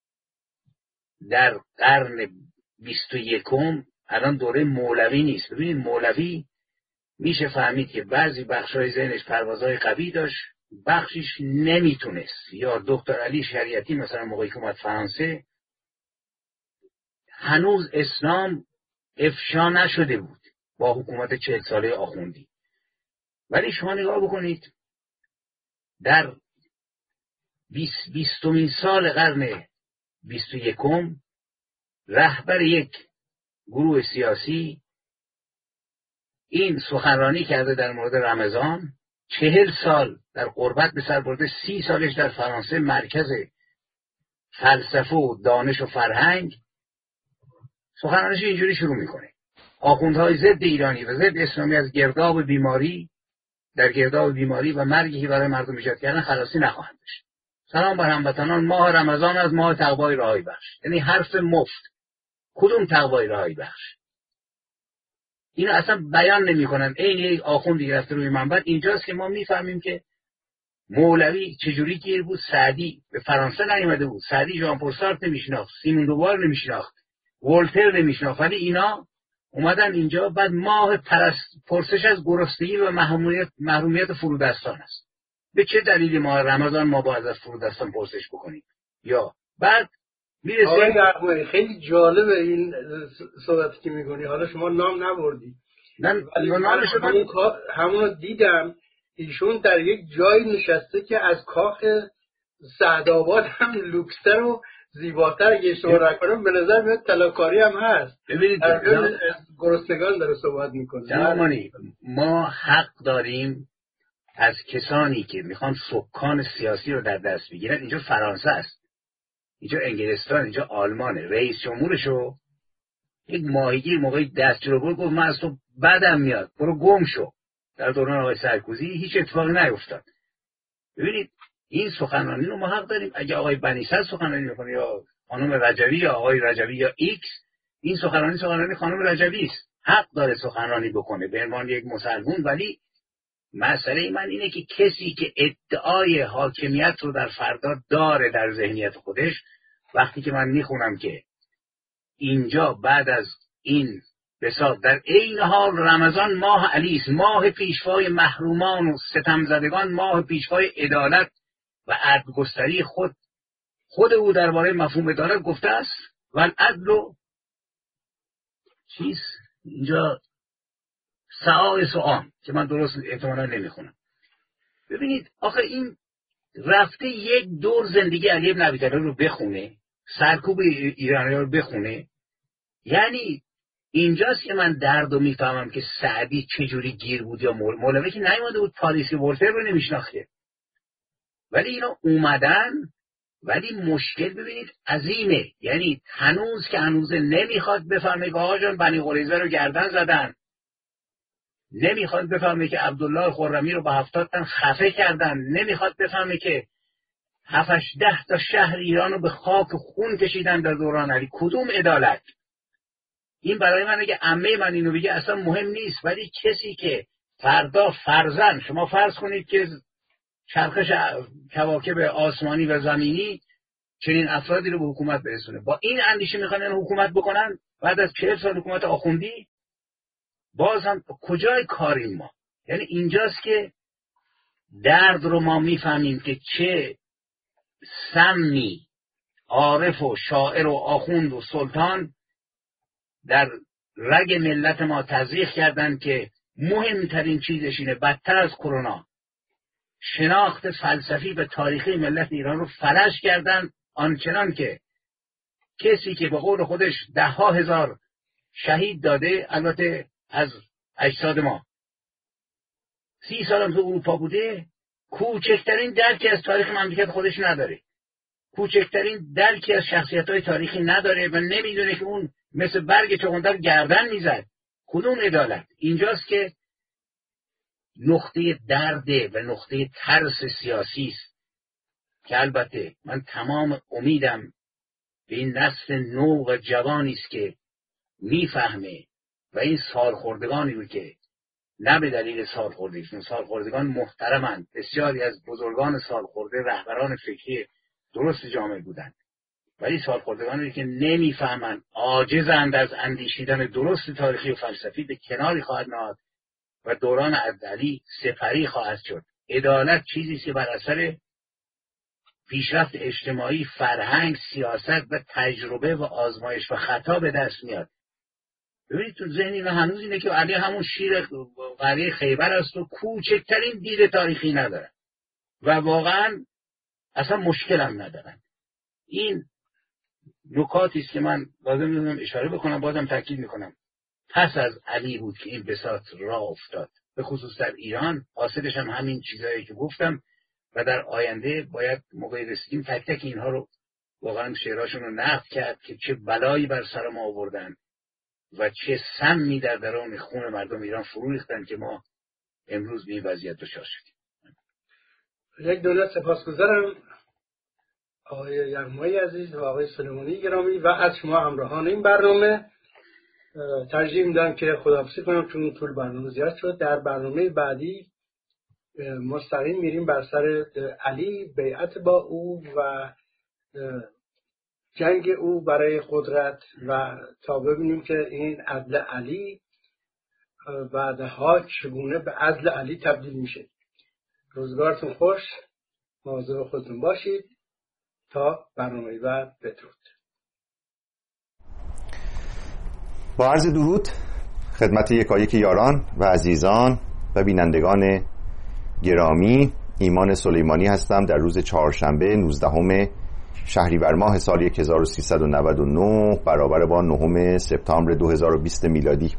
در قرن 21 الان دوره مولوی نیست. ببینید مولوی میشه فهمید که بعضی بخشای ذهنش پروازهای قوی داشت، بخشیش نمیتونست. یا دکتر علی شریعتی مثلا موقعی که اومد فرانسه هنوز اسلام افشا نشده بود با حکومت 40 ساله آخوندی، ولی شما نگاه بکنید در 20مین سال قرن 21 رهبر یک گروه سیاسی این سخنرانی کرده در مورد رمضان، 40 سال در غربت به سر برده، 30 سالش در فرانسه مرکز فلسفه و دانش و فرهنگ، سخنرانیش اینجوری شروع میکنه: آخوندهای ضد ایرانی و ضد اسلامی از گرداب بیماری و مرگی که برای مردم ایجاد کردن خلاصی نخواهند داشت. سلام بر هموطنان، ماه رمضان از ماه تقوای رهایی بخش. یعنی حرف مفت. کدوم تقوای رهایی بخش؟ اینو اصلا بیان نمی‌کنن. عین یک آخوندی رفته روی منبر. اینجاست که ما میفهمیم که مولوی چجوری گیر بود. سعدی به فرانسه نیامده بود، سعدی ژان پل سارتر نمیشناخت، سیمون دوبار نمیشناخت، ولتر نمیشناخت، ولی اینا اومدن اینجا. بعد ماه پرسش از گرسنگی و محرومیت فرودستان است. به چه دلیلی ماه رمضان ما باید از فرودستان پرسش بکنیم؟ یا بعد میرسه. خیلی جالبه این صحبتی که میکنی. حالا شما نام نبردی، همونو دیدم. ایشون در یک جایی نشسته که از کاخ سعدآباد هم لوکستر و زیباتر اگه اشتباه نکنم به نظر میاد طلاکاری هم هست. ببینید گرسنگان داره صحبت میکنه. جنابانی ما حق داریم از کسانی که میخوان سکان سیاسی رو در دست بگیرن. اینجا فرانسه است، اینجا انگلستان، اینجا آلمانه. رئیس جمهورشو یک ماهیگیر موقعی دست جلو برد گفت من از تو بدم میاد، برو گم شو. در دوران آقای سرکوزی هیچ اتفاقی نیفتاد. ببینید این سخنرانی رو ما حق داریم. اگه آقای بنی‌صدر سخنرانی میکنه یا خانم رجوی یا آقای رجوی یا ایکس، این سخنرانی خانم رجوی است، حق داره سخنرانی بکنه به عنوان یک مسلمان. ولی مسئله من اینه که کسی که ادعای حاکمیت رو در فردا داره در ذهنیت خودش، وقتی که من میخونم که اینجا بعد از این بساط در عین حال رمضان ماه علی است، ماه پیشوای محرومان و ستمزدگان، ماه پیشوای عدالت و عدل‌گستری خود او درباره مفهوم عدالت گفته است. و العدل و چیز اینجا سعای سعام که من درست احتمالا نمیخونم. ببینید آخه این رفته یک دور زندگی علی بن ابی طالب رو بخونه، سرکوب ایرانی رو بخونه. یعنی اینجاست که من درد رو میفهمم که سعدی چجوری گیر بود. یا مولوی که نیومده بود پالیسی ولتر رو نمیشناخته، ولی اینا اومدن. ولی مشکل ببینید عظیمه. یعنی هنوز نمیخواد بفهمه که آقا جان بنی قریظه رو گردن زدن، نمیخواد بفهمه که عبدالله خرمی رو با 70 تن خفه کردن، نمیخواد بفهمه که 7-10 تا شهر ایران رو به خاک خون کشیدن در دوران علی. کدوم عدالت؟ این برای من اگه عمه من اینو بگه اصلا مهم نیست. ولی کسی که فردا فرزن شما فرض کنید که چرخش کواکب آسمانی و زمینی چنین افرادی رو به حکومت برسونه. با این اندیشه میخوان حکومت بکنن بعد از 40 سال حکومت آخوندی. باز هم کجای کاریم ما؟ یعنی اینجاست که درد رو ما میفهمیم که چه سمی عارف و شاعر و آخوند و سلطان در رگ ملت ما تزریق کردن که مهمترین چیزش اینه بدتر از کرونا شناخت فلسفی و تاریخی ملت ایران رو فلج کردن، آنچنان که کسی که به قول خودش 10,000 شهید داده، البته از اجساد ما 30 سال هم تو اروپا بوده، کوچکترین درکی از تاریخ مملکت خودش نداره، کوچکترین درکی از شخصیت‌های تاریخی نداره و نمیدونه که اون مثل برگ چغندر گردن میزد. کدوم عدالت؟ اینجاست که نقطه درده و نقطه ترس سیاسی است که البته من تمام امیدم به این نسل نو و جوانی است که میفهمه و این سالخوردگانی رو که نه به دلیل سالخوردگیشون، سالخوردگان محترمند، بسیاری از بزرگان سالخورده رهبران فکری درست جامعه بودند، ولی سالخوردگانی که نمیفهمند، عاجزند از اندیشیدن درست تاریخی و فلسفی، به کناری خواهد نهاد و دوران عبدعلی سپری خواهد شد. عدالت چیزی است که بر اثر پیشرفت اجتماعی، فرهنگ، سیاست و تجربه و آزمایش و خطا به دست میاد. ببینید تو ذهن اینا هنوز اینه که علی همون شیر قریه خیبر است و کوچکترین دید تاریخی ندارن و واقعا اصلا مشکل هم ندارن. این نکاتی است که من لازم می‌دونم اشاره بکنم، بازم تاکید میکنم پس از علی بود که این بساط راه افتاد، به خصوص در ایران. حاصلش هم همین چیزایی که گفتم و در آینده باید موقعی رسیدیم تک تک اینها رو واقعا شعراشون رو نقد کرد که چه بلایی بر سر ما آوردن و چه سمی در درون خون مردم ایران فرو ریختن که ما امروز به این وضعیت دچار شدیم. یک دولت سپاسگزارم آقای یغمایی عزیز و آقای سلیمانی گرامی و از شما همراهان این برنامه. ترجیح میدم که خداحافظی کنم چون طول برنامه زیاد شد. در برنامه بعدی مستقیم میریم بر سر علی، بیعت با او و جنگ او برای قدرت و تا ببینیم که این عدل علی بعدها چگونه به عدل علی تبدیل میشه. روزگارتون خوش، مواظب خودتون باشید. تا برنامه بعد، بدرود. با عرض درود خدمت یکایک یاران و عزیزان و بینندگان گرامی، ایمان سلیمانی هستم. در روز چهارشنبه 19 شهریور ماه سال 1399 برابر با 9 سپتامبر 2020 میلادی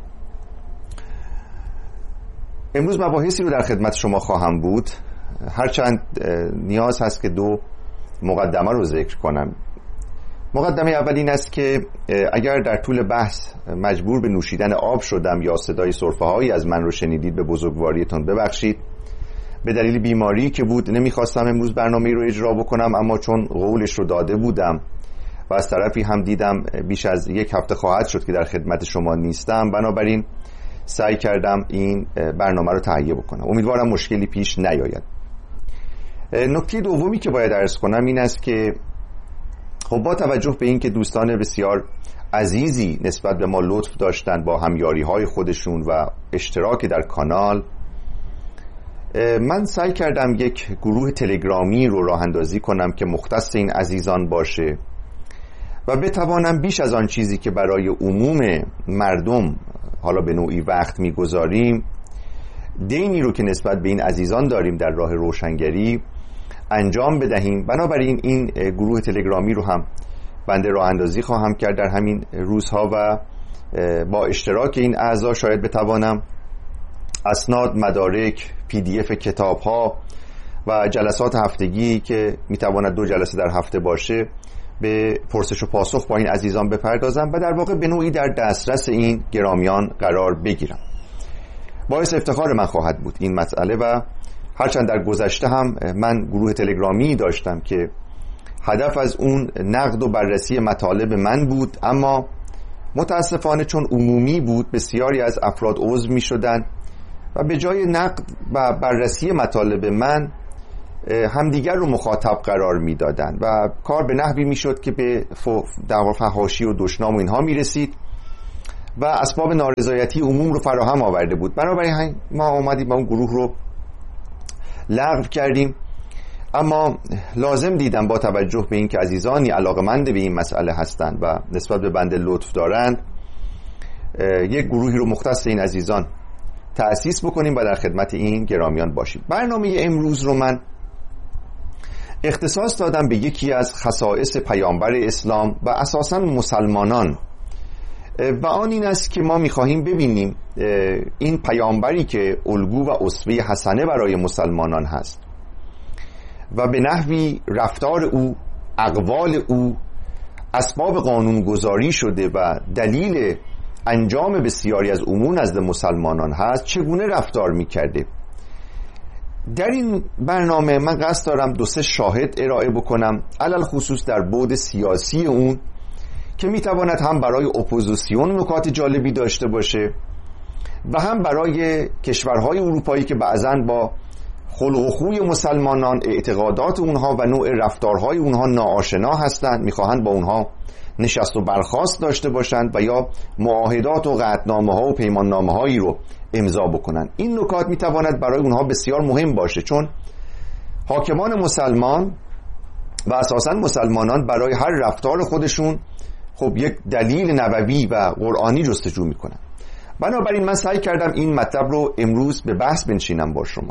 امروز مباحثی رو در خدمت شما خواهم بود. هرچند نیاز هست که دو مقدمه رو ذکر کنم. مقدمه اول این است که اگر در طول بحث مجبور به نوشیدن آب شدم یا صدای سرفه هایی از من رو شنیدید، به بزرگواریتون ببخشید. به دلیل بیماری که بود نمیخواستم امروز برنامه رو اجرا بکنم، اما چون قولش رو داده بودم و از طرفی هم دیدم بیش از یک هفته خواهد شد که در خدمت شما نیستم، بنابراین سعی کردم این برنامه رو تهیه بکنم. امیدوارم مشکلی پیش نیاید. نکته دومی که باید عرض کنم این است که خب با توجه به این که دوستان بسیار عزیزی نسبت به ما لطف داشتن با همیاری های خودشون و اشتراک در کانال، من سعی کردم یک گروه تلگرامی رو راه اندازی کنم که مختص این عزیزان باشه و بتوانم بیش از آن چیزی که برای عموم مردم حالا به نوعی وقت میگذاریم، دینی رو که نسبت به این عزیزان داریم در راه روشنگری انجام بدهیم. بنابراین این گروه تلگرامی رو هم بنده راه اندازی خواهم کرد در همین روزها و با اشتراک این اعضا شاید بتوانم اسناد، مدارک، PDF کتاب‌ها و جلسات هفتگی که میتواند 2 جلسه در هفته باشه به پرسش و پاسخ با این عزیزان بپردازم و در واقع به نوعی در دسترس این گرامیان قرار بگیرم. باعث افتخار من خواهد بود این مسئله و هرچند در گذشته هم من گروه تلگرامی داشتم که هدف از اون نقد و بررسی مطالب من بود، اما متاسفانه چون عمومی بود بسیاری از افراد عضو می شدن و به جای نقد و بررسی مطالب من همدیگر رو مخاطب قرار میدادن و کار به نحوی میشد که به در واقع فحاشی و دشنام و اینها میرسید و اسباب نارضایتی عموم رو فراهم آورده بود. بنابراین ما اومدیم اون گروه رو لغو کردیم، اما لازم دیدم با توجه به این که عزیزانی علاقمند به این مسئله هستند و نسبت به بنده لطف دارند یک گروهی رو مختص این عزیزان تأسیس بکنیم و در خدمت این گرامیان باشیم. برنامه امروز رو من اختصاص دادم به یکی از خصائص پیامبر اسلام و اساساً مسلمانان و آن این است که ما می‌خواهیم ببینیم این پیامبری که الگو و اسوه حسنه برای مسلمانان هست و به نحوی رفتار او، اقوال او اسباب قانونگذاری شده و دلیل انجام بسیاری از امور نزد مسلمانان هست، چگونه رفتار می‌کرده. در این برنامه من قصد دارم 2-3 شاهد ارائه بکنم، علل خصوص در بعد سیاسی اون که میتواند هم برای اپوزیسیون نکات جالبی داشته باشه و هم برای کشورهای اروپایی که بعضاً با خلق و خوی مسلمانان، اعتقادات اونها و نوع رفتارهای اونها ناآشنا هستند، میخواهند با اونها نشست و برخاست داشته باشند و یا معاهدات و قطعنامه‌ها و پیماننامه‌هایی رو امضا بکنن. این نکات میتواند برای اونها بسیار مهم باشه، چون حاکمان مسلمان و اساساً مسلمانان برای هر رفتار خودشون خب یک دلیل نبوی و قرآنی جستجو میکنن. بنابراین من سعی کردم این مطلب رو امروز به بحث بنشینم با شما.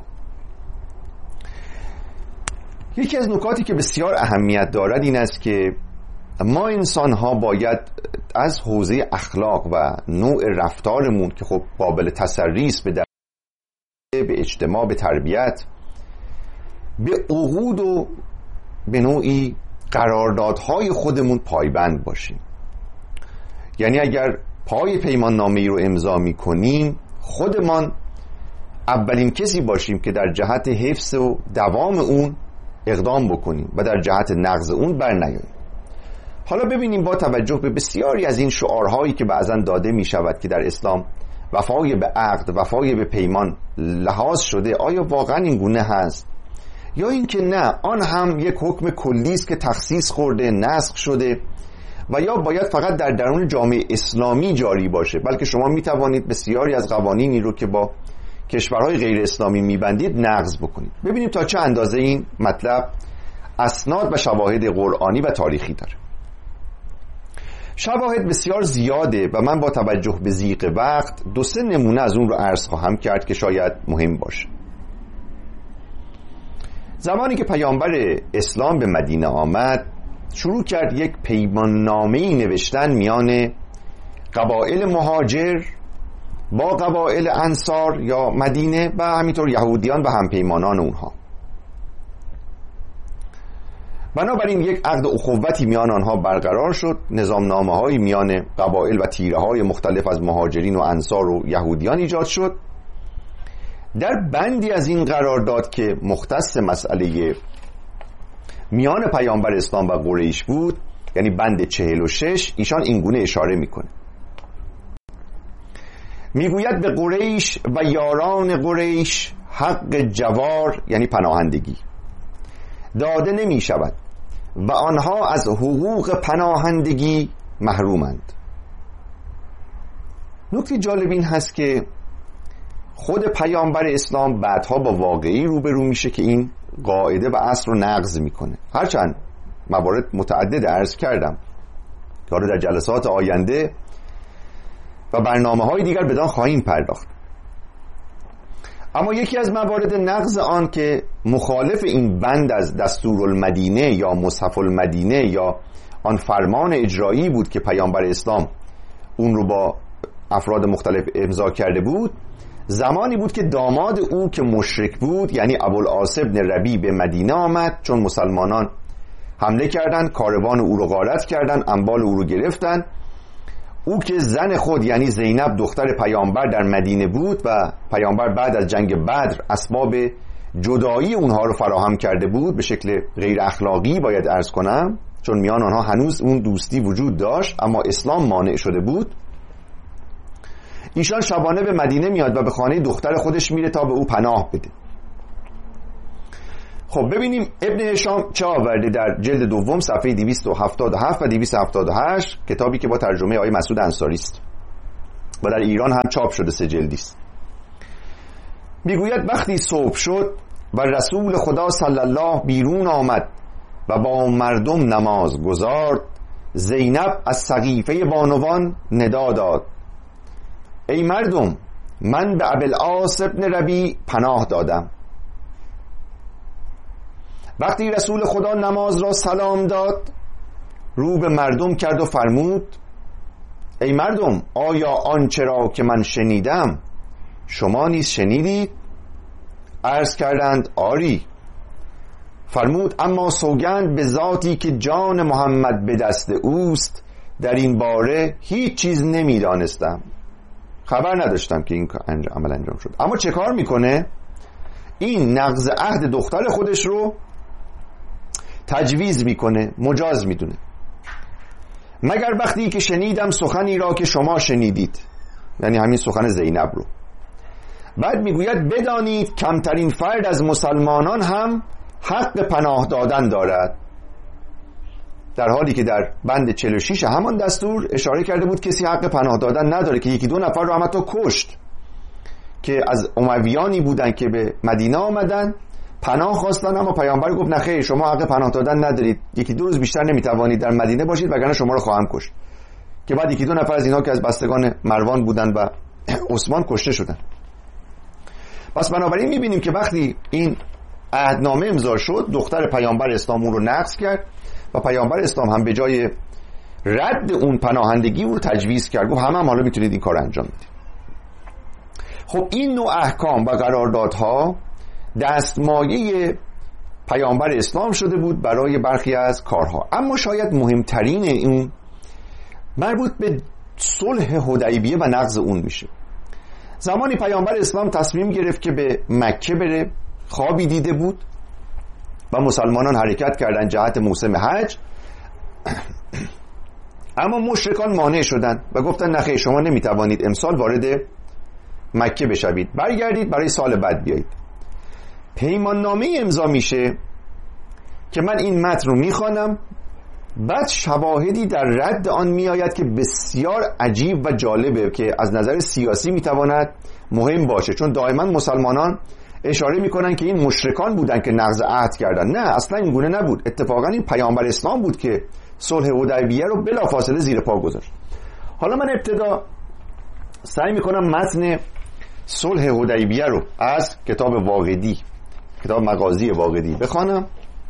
یکی از نکاتی که بسیار اهمیت دارد این است که ما انسان ها باید از حوزه اخلاق و نوع رفتارمون که خب قابل تسری است به اجتماع، به تربیت، به عقود و به نوعی قراردادهای خودمون پایبند باشیم. یعنی اگر پای پیمان نامه‌ای رو امضا می‌کنیم خودمان اولین کسی باشیم که در جهت حفظ و دوام اون اقدام بکنیم و در جهت نقض اون برنیاییم. حالا ببینیم با توجه به بسیاری از این شعارهایی که بعضاً داده می شود که در اسلام وفای به عقد، وفای به پیمان لحاظ شده، آیا واقعاً این گونه هست یا این که نه، آن هم یک حکم کلی است که تخصیص خورده، نسخ شده و یا باید فقط در درون جامعه اسلامی جاری باشه، بلکه شما می توانید بسیاری از قوانینی رو که با کشورهای غیر اسلامی میبندید نقض بکنید. ببینیم تا چه اندازه این مطلب اسناد و شواهد قرآنی و تاریخی داره. شواهد بسیار زیاده و من با توجه به ضیق وقت 2-3 نمونه از اون رو عرض خواهم کرد که شاید مهم باشه. زمانی که پیامبر اسلام به مدینه آمد شروع کرد یک پیماننامه‌ای نوشتن میان قبایل مهاجر با قبایل انصار یا مدینه و همینطور یهودیان و همپیمانان اونها. بنابراین یک عقد اخوتی میان آنها برقرار شد، نظامنامه‌های میان قبایل و تیره‌های مختلف از مهاجرین و انصار و یهودیان ایجاد شد. در بندی از این قرارداد که مختص مسئله میان پیامبر اسلام و قریش بود، یعنی بند 46، ایشان اینگونه اشاره میکنه، میگوید به قریش و یاران قریش حق جوار یعنی پناهندگی داده نمی شود و آنها از حقوق پناهندگی محرومند. نکته جالب این هست که خود پیامبر اسلام بعدها با واقعی روبرو میشه که این قاعده و اصل رو نقض میکنه. هرچند موارد متعدد عرض کردم که در جلسات آینده و برنامه‌های دیگر بدان خواهیم پرداخت، اما یکی از موارد نقض آن که مخالف این بند از دستورالمدینه یا مصحف المدینه یا آن فرمان اجرایی بود که پیامبر اسلام اون رو با افراد مختلف امضا کرده بود، زمانی بود که داماد او که مشرک بود یعنی ابوالعاص بن ربیع به مدینه آمد. چون مسلمانان حمله کردند، کاروان او رو غارت کردند، اموال او رو گرفتند، او که زن خود یعنی زینب دختر پیامبر در مدینه بود و پیامبر بعد از جنگ بدر اسباب جدایی اونها رو فراهم کرده بود به شکل غیر اخلاقی باید عرض کنم، چون میان آنها هنوز اون دوستی وجود داشت اما اسلام مانع شده بود. ایشان شبانه به مدینه میاد و به خانه دختر خودش میره تا به او پناه بده. خب ببینیم ابن هشام چه آورده در جلد دوم صفحه 277 و 278، کتابی که با ترجمه آقای مسعود انصاری است و در ایران هم چاپ شده، 3 جلدی است. میگوید وقتی صبح شد و رسول خدا صلی الله بیرون آمد و با مردم نماز گزارد، زینب از سقیفه بانوان ندا داد: ای مردم، من به ابوالعاص ابن ربیع پناه دادم. وقتی رسول خدا نماز را سلام داد، رو به مردم کرد و فرمود: ای مردم، آیا آنچه را که من شنیدم شما نیز شنیدید؟ عرض کردند آری. فرمود: اما سوگند به ذاتی که جان محمد به دست اوست، در این باره هیچ چیز نمیدانستم، خبر نداشتم که این عمل انجام شد. اما چه کار میکنه؟ این نقض عهد دختر خودش رو تجویز میکنه، مجاز میدونه. مگر وقتی که شنیدم سخنی را که شما شنیدید، یعنی همین سخن زینب رو. بعد میگوید بدانید کمترین فرد از مسلمانان هم حق پناه دادن دارد، در حالی که در بند 46 همان دستور اشاره کرده بود کسی حق پناه دادن نداره، که 1-2 نفر رو هم حتی کشت که از امویانی بودن که به مدینه آمدن پناه خواستن، اما پیامبر گفت نخیر، شما حق پناه دادن ندارید، 1-2 روز بیشتر نمیتوانید در مدینه باشید وگرنه شما رو خواهم کشت. که بعد 1-2 نفر از اینها که از بستگان مروان بودن و عثمان کشته شدن. پس بنابراین میبینیم که وقتی این عهدنامه امضا شد، دختر پیامبر اسلام اون رو نقض کرد و پیامبر اسلام هم به جای رد اون پناهندگی اون رو تجویز کرد، گفت هم حالا میتونید این کار انجام بدید. خب این نوع احکام و قراردادها دستمایه پیامبر اسلام شده بود برای برخی از کارها. اما شاید مهمترین این مربوط به صلح حدیبیه و نقض اون میشه. زمانی پیامبر اسلام تصمیم گرفت که به مکه بره، خوابی دیده بود و مسلمانان حرکت کردن جهت موسم حج، اما مشرکان مانع شدند و گفتن نخیر، شما نمیتوانید امسال وارد مکه بشوید، برگردید برای سال بعد بیایید. پیمان نامه امضا میشه که من این متن رو میخوانم، بعد شواهدی در رد آن میآید که بسیار عجیب و جالبه که از نظر سیاسی میتواند مهم باشه، چون دائما مسلمانان اشاره میکنن که این مشرکان بودن که نقض عهد کردن. نه، اصلا این گونه نبود. اتفاقا این پیامبر اسلام بود که صلح حدیبیه رو بلافاصله زیر پا گذاشت. حالا من ابتدا سعی میکنم متن صلح حدیبیه رو از کتاب واقدی، کتاب مغازی واقدی بخوانم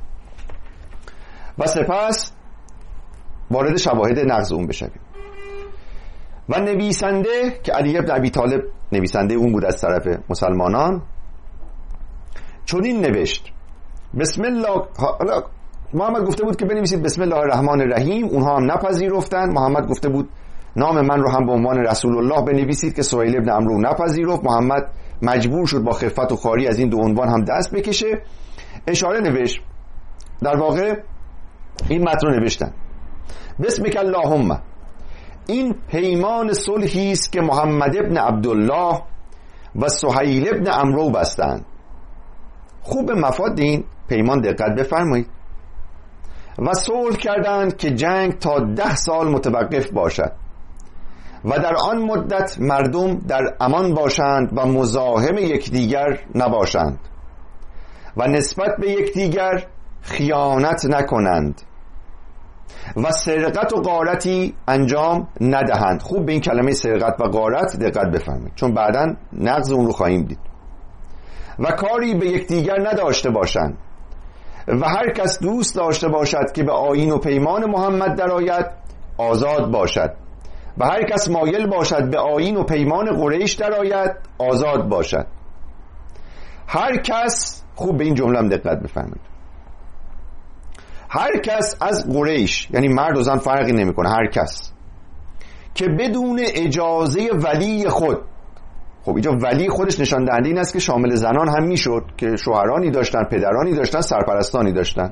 و سپس وارد شواهد نقض اون بشویم. و نویسنده که علی بن ابی طالب نویسنده اون بود از طرف مسلمانان، چنین نوشت: بسم الله. محمد گفته بود که بنویسید بسم الله الرحمن الرحیم، اونها هم نپذیرفتن. محمد گفته بود نام من رو هم به عنوان رسول الله بنویسید که سهیل ابن عمرو نپذیرفت. محمد مجبور شد با خفت و خواری از این 2 عنوان هم دست بکشه. اشاره نوشت، در واقع این متن رو نوشتن: بسمک اللهم، این پیمان صلحی است که محمد ابن عبدالله و سهیل ابن عمرو بستند. خوب مفاد این پیمان دقت بفرمایید. و صلح کردند که جنگ تا 10 سال متوقف باشد و در آن مدت مردم در امان باشند و مزاحم یکدیگر نباشند و نسبت به یکدیگر خیانت نکنند و سرقت و غارتی انجام ندهند. خوب به این کلمه سرقت و غارت دقت بفرمایید، چون بعداً نقض اون رو خواهیم دید. و کاری به یکدیگر نداشته باشند و هر کس دوست داشته باشد که به آیین و پیمان محمد درآید آزاد باشد و هر کس مایل باشد به آیین و پیمان قریش درآید آزاد باشد. هر کس، خوب به این جمله هم دقت بفرمایید، هر کس از قریش، یعنی مرد و زن فرقی نمیکنه، هر کس که بدون اجازه ولی خود، خب اینجا ولی خودش نشان دهنده این است که شامل زنان هم میشد که شوهرانی داشتن، پدرانی داشتن، سرپرستانی داشتن،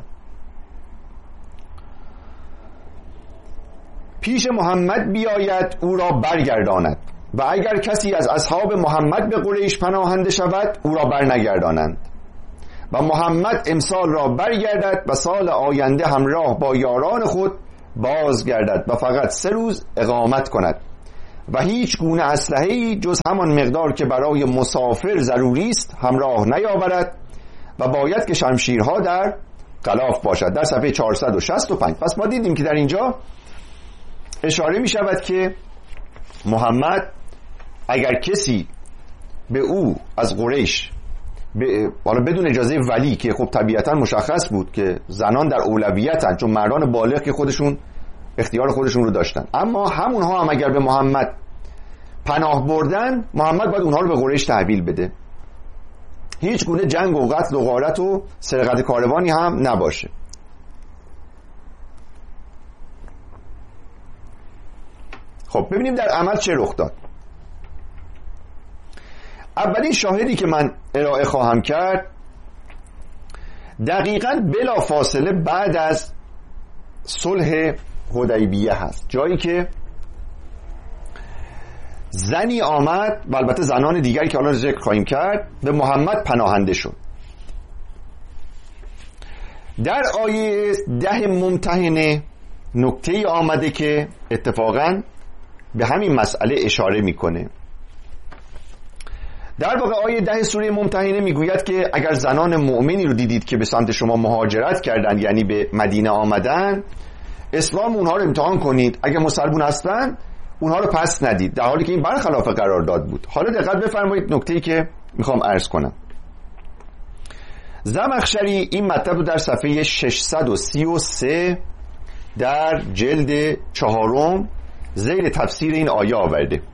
پیش محمد بیاید او را برگرداند و اگر کسی از اصحاب محمد به قریش پناهنده شود او را برنگردانند و محمد امسال را برگردد و سال آینده همراه با یاران خود بازگردد و فقط 3 روز اقامت کند و هیچ گونه اسلحه‌ای جز همان مقدار که برای مسافر ضروری است همراه نیاورد و باید که شمشیرها در غلاف باشد. در صفحه 465. پس ما دیدیم که در اینجا اشاره می شود که محمد اگر کسی به او از قریش حالا بدون اجازه ولی، که خب طبیعتا مشخص بود که زنان در اولویتن چون مردان بالغ که خودشون اختیار خودشون رو داشتن، اما همونها هم اگر به محمد پناه بردن، محمد باید اونها رو به قریش تحویل بده. هیچ گونه جنگ و قتل و غارت و سرقت کاروانی هم نباشه. خب ببینیم در عمل چه رخ داد. اولین شاهدی که من ارائه خواهم کرد دقیقاً بلا فاصله بعد از صلح حدیبیه هست، جایی که زنی آمد و البته زنان دیگری که حالا ذکر خواهیم کرد به محمد پناهنده شد. در آیه 10 ممتحنه نکته آمده که اتفاقاً به همین مسئله اشاره میکنه. در واقع آیه 10 سوره ممتحنه میگوید که اگر زنان مؤمنی رو دیدید که به سمت شما مهاجرت کردن، یعنی به مدینه آمدن، اسلام اونها رو امتحان کنید، اگر مسلمون هستن اونها رو پس ندید، در حالی که این برخلاف قرارداد بود. حالا دقت بفرمایید نکته‌ای که میخوام عرض کنم. زمخشری این مطلب رو در صفحه 633 در جلد 4 زیر تفسیر این آیه آورده.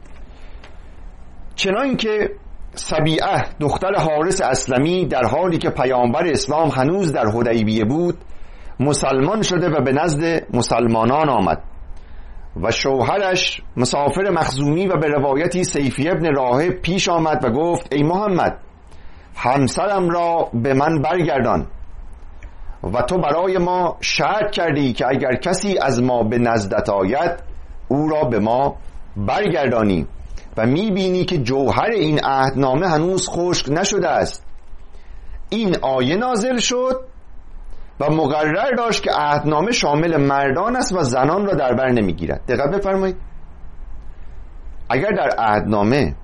چنان که سبیعه دختر حارث اسلمی در حالی که پیامبر اسلام هنوز در حدیبیه بود مسلمان شده و به نزد مسلمانان آمد و شوهرش مسافر مخزومی و به روایتی سیفی ابن راهب پیش آمد و گفت ای محمد، همسرم را به من برگردان و تو برای ما شرط کردی که اگر کسی از ما به نزدت آید او را به ما برگردانی و میبینی که جوهر این عهدنامه هنوز خشک نشده است. این آیه نازل شد و مقرر داشت که عهدنامه شامل مردان است و زنان را در بر نمیگیرد. دقت بفرمایید، اگر در عهدنامه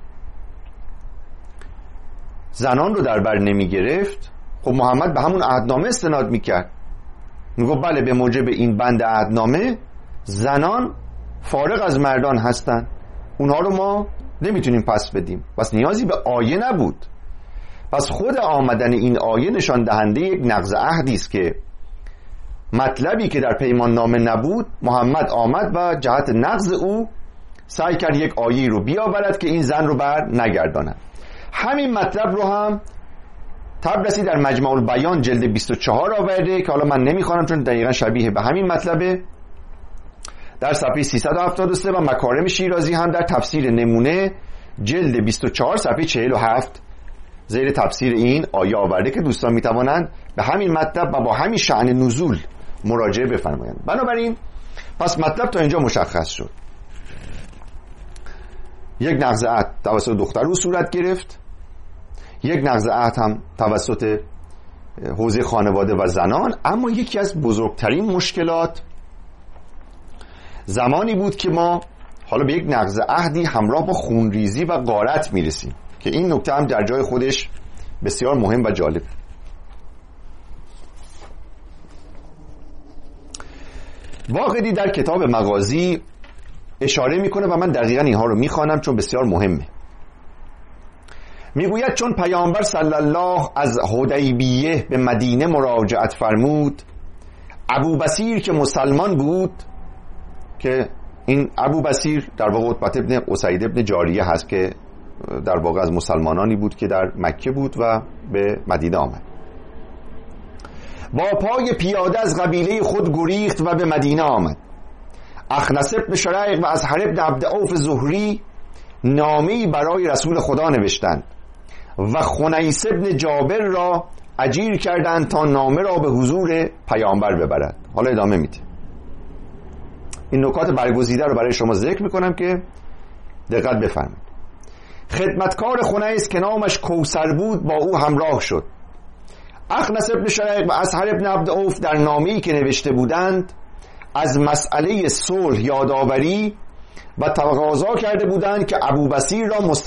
زنان رو در بر نمیگرفت، خب محمد به همون عهدنامه استناد میکرد، میگفت بله به موجب این بند عهدنامه زنان فارغ از مردان هستن، اونها رو ما نمیتونیم پس بدیم. پس نیازی به آیه نبود. پس خود آمدن این آیه نشان دهنده یک نقض عهدی است که مطلبی که در پیمان نامه نبود محمد آمد و جهت نقض او سعی کرد یک آیه رو بیاورد که این زن رو بر نگرداند. همین مطلب رو هم طبرسی در مجمع البیان جلد 24 آورده که حالا من نمیخوانم چون دقیقا شبیه به همین مطلبه. در صفحه 373 و مکارم شیرازی هم در تفسیر نمونه جلد 24 صفحه 47 زیر تفسیر این آیه آورده که دوستان میتوانند به همین مطلب و با همین شأن نزول مراجعه بفرمایند. بنابراین پس مطلب تا اینجا مشخص شد. یک نقض عهد توسط دختر رو صورت گرفت، یک نقض عهد هم توسط حوزه خانواده و زنان. اما یکی از بزرگترین مشکلات زمانی بود که ما حالا به یک نقض عهدی همراه با خونریزی و غارت میرسیم که این نکته هم در جای خودش بسیار مهم و جالب. واقعی در کتاب مغازی اشاره میکنه و من دقیقا اینها رو میخوانم چون بسیار مهمه. میگوید چون پیامبر صلی الله از حدیبیه به مدینه مراجعت فرمود، ابو بصیر که مسلمان بود، که این ابو بصیر در واقع عتبة ابن اسید ابن جاریه هست که در واقع از مسلمانانی بود که در مکه بود و به مدینه آمد، با پای پیاده از قبیله خود گریخت و به مدینه آمد. اخنس ابن شریق و ازهر ابن عبد عوف زهری نامه‌ای برای رسول خدا نوشتند و خنیس ابن جابر را اجیر کردند تا نامه را به حضور پیامبر ببرد. حالا ادامه میده. این نکات برگزیده رو برای شما ذکر میکنم که دقت بفرمایید. خدمتکار خنیس که نامش کوثر بود با او همراه شد. اخنس ابن شریق و اصهر ابن عبد عوف در نامه‌ای که نوشته بودند از مسئله صلح یادآوری و تقاضا کرده بودند که ابوبصیر را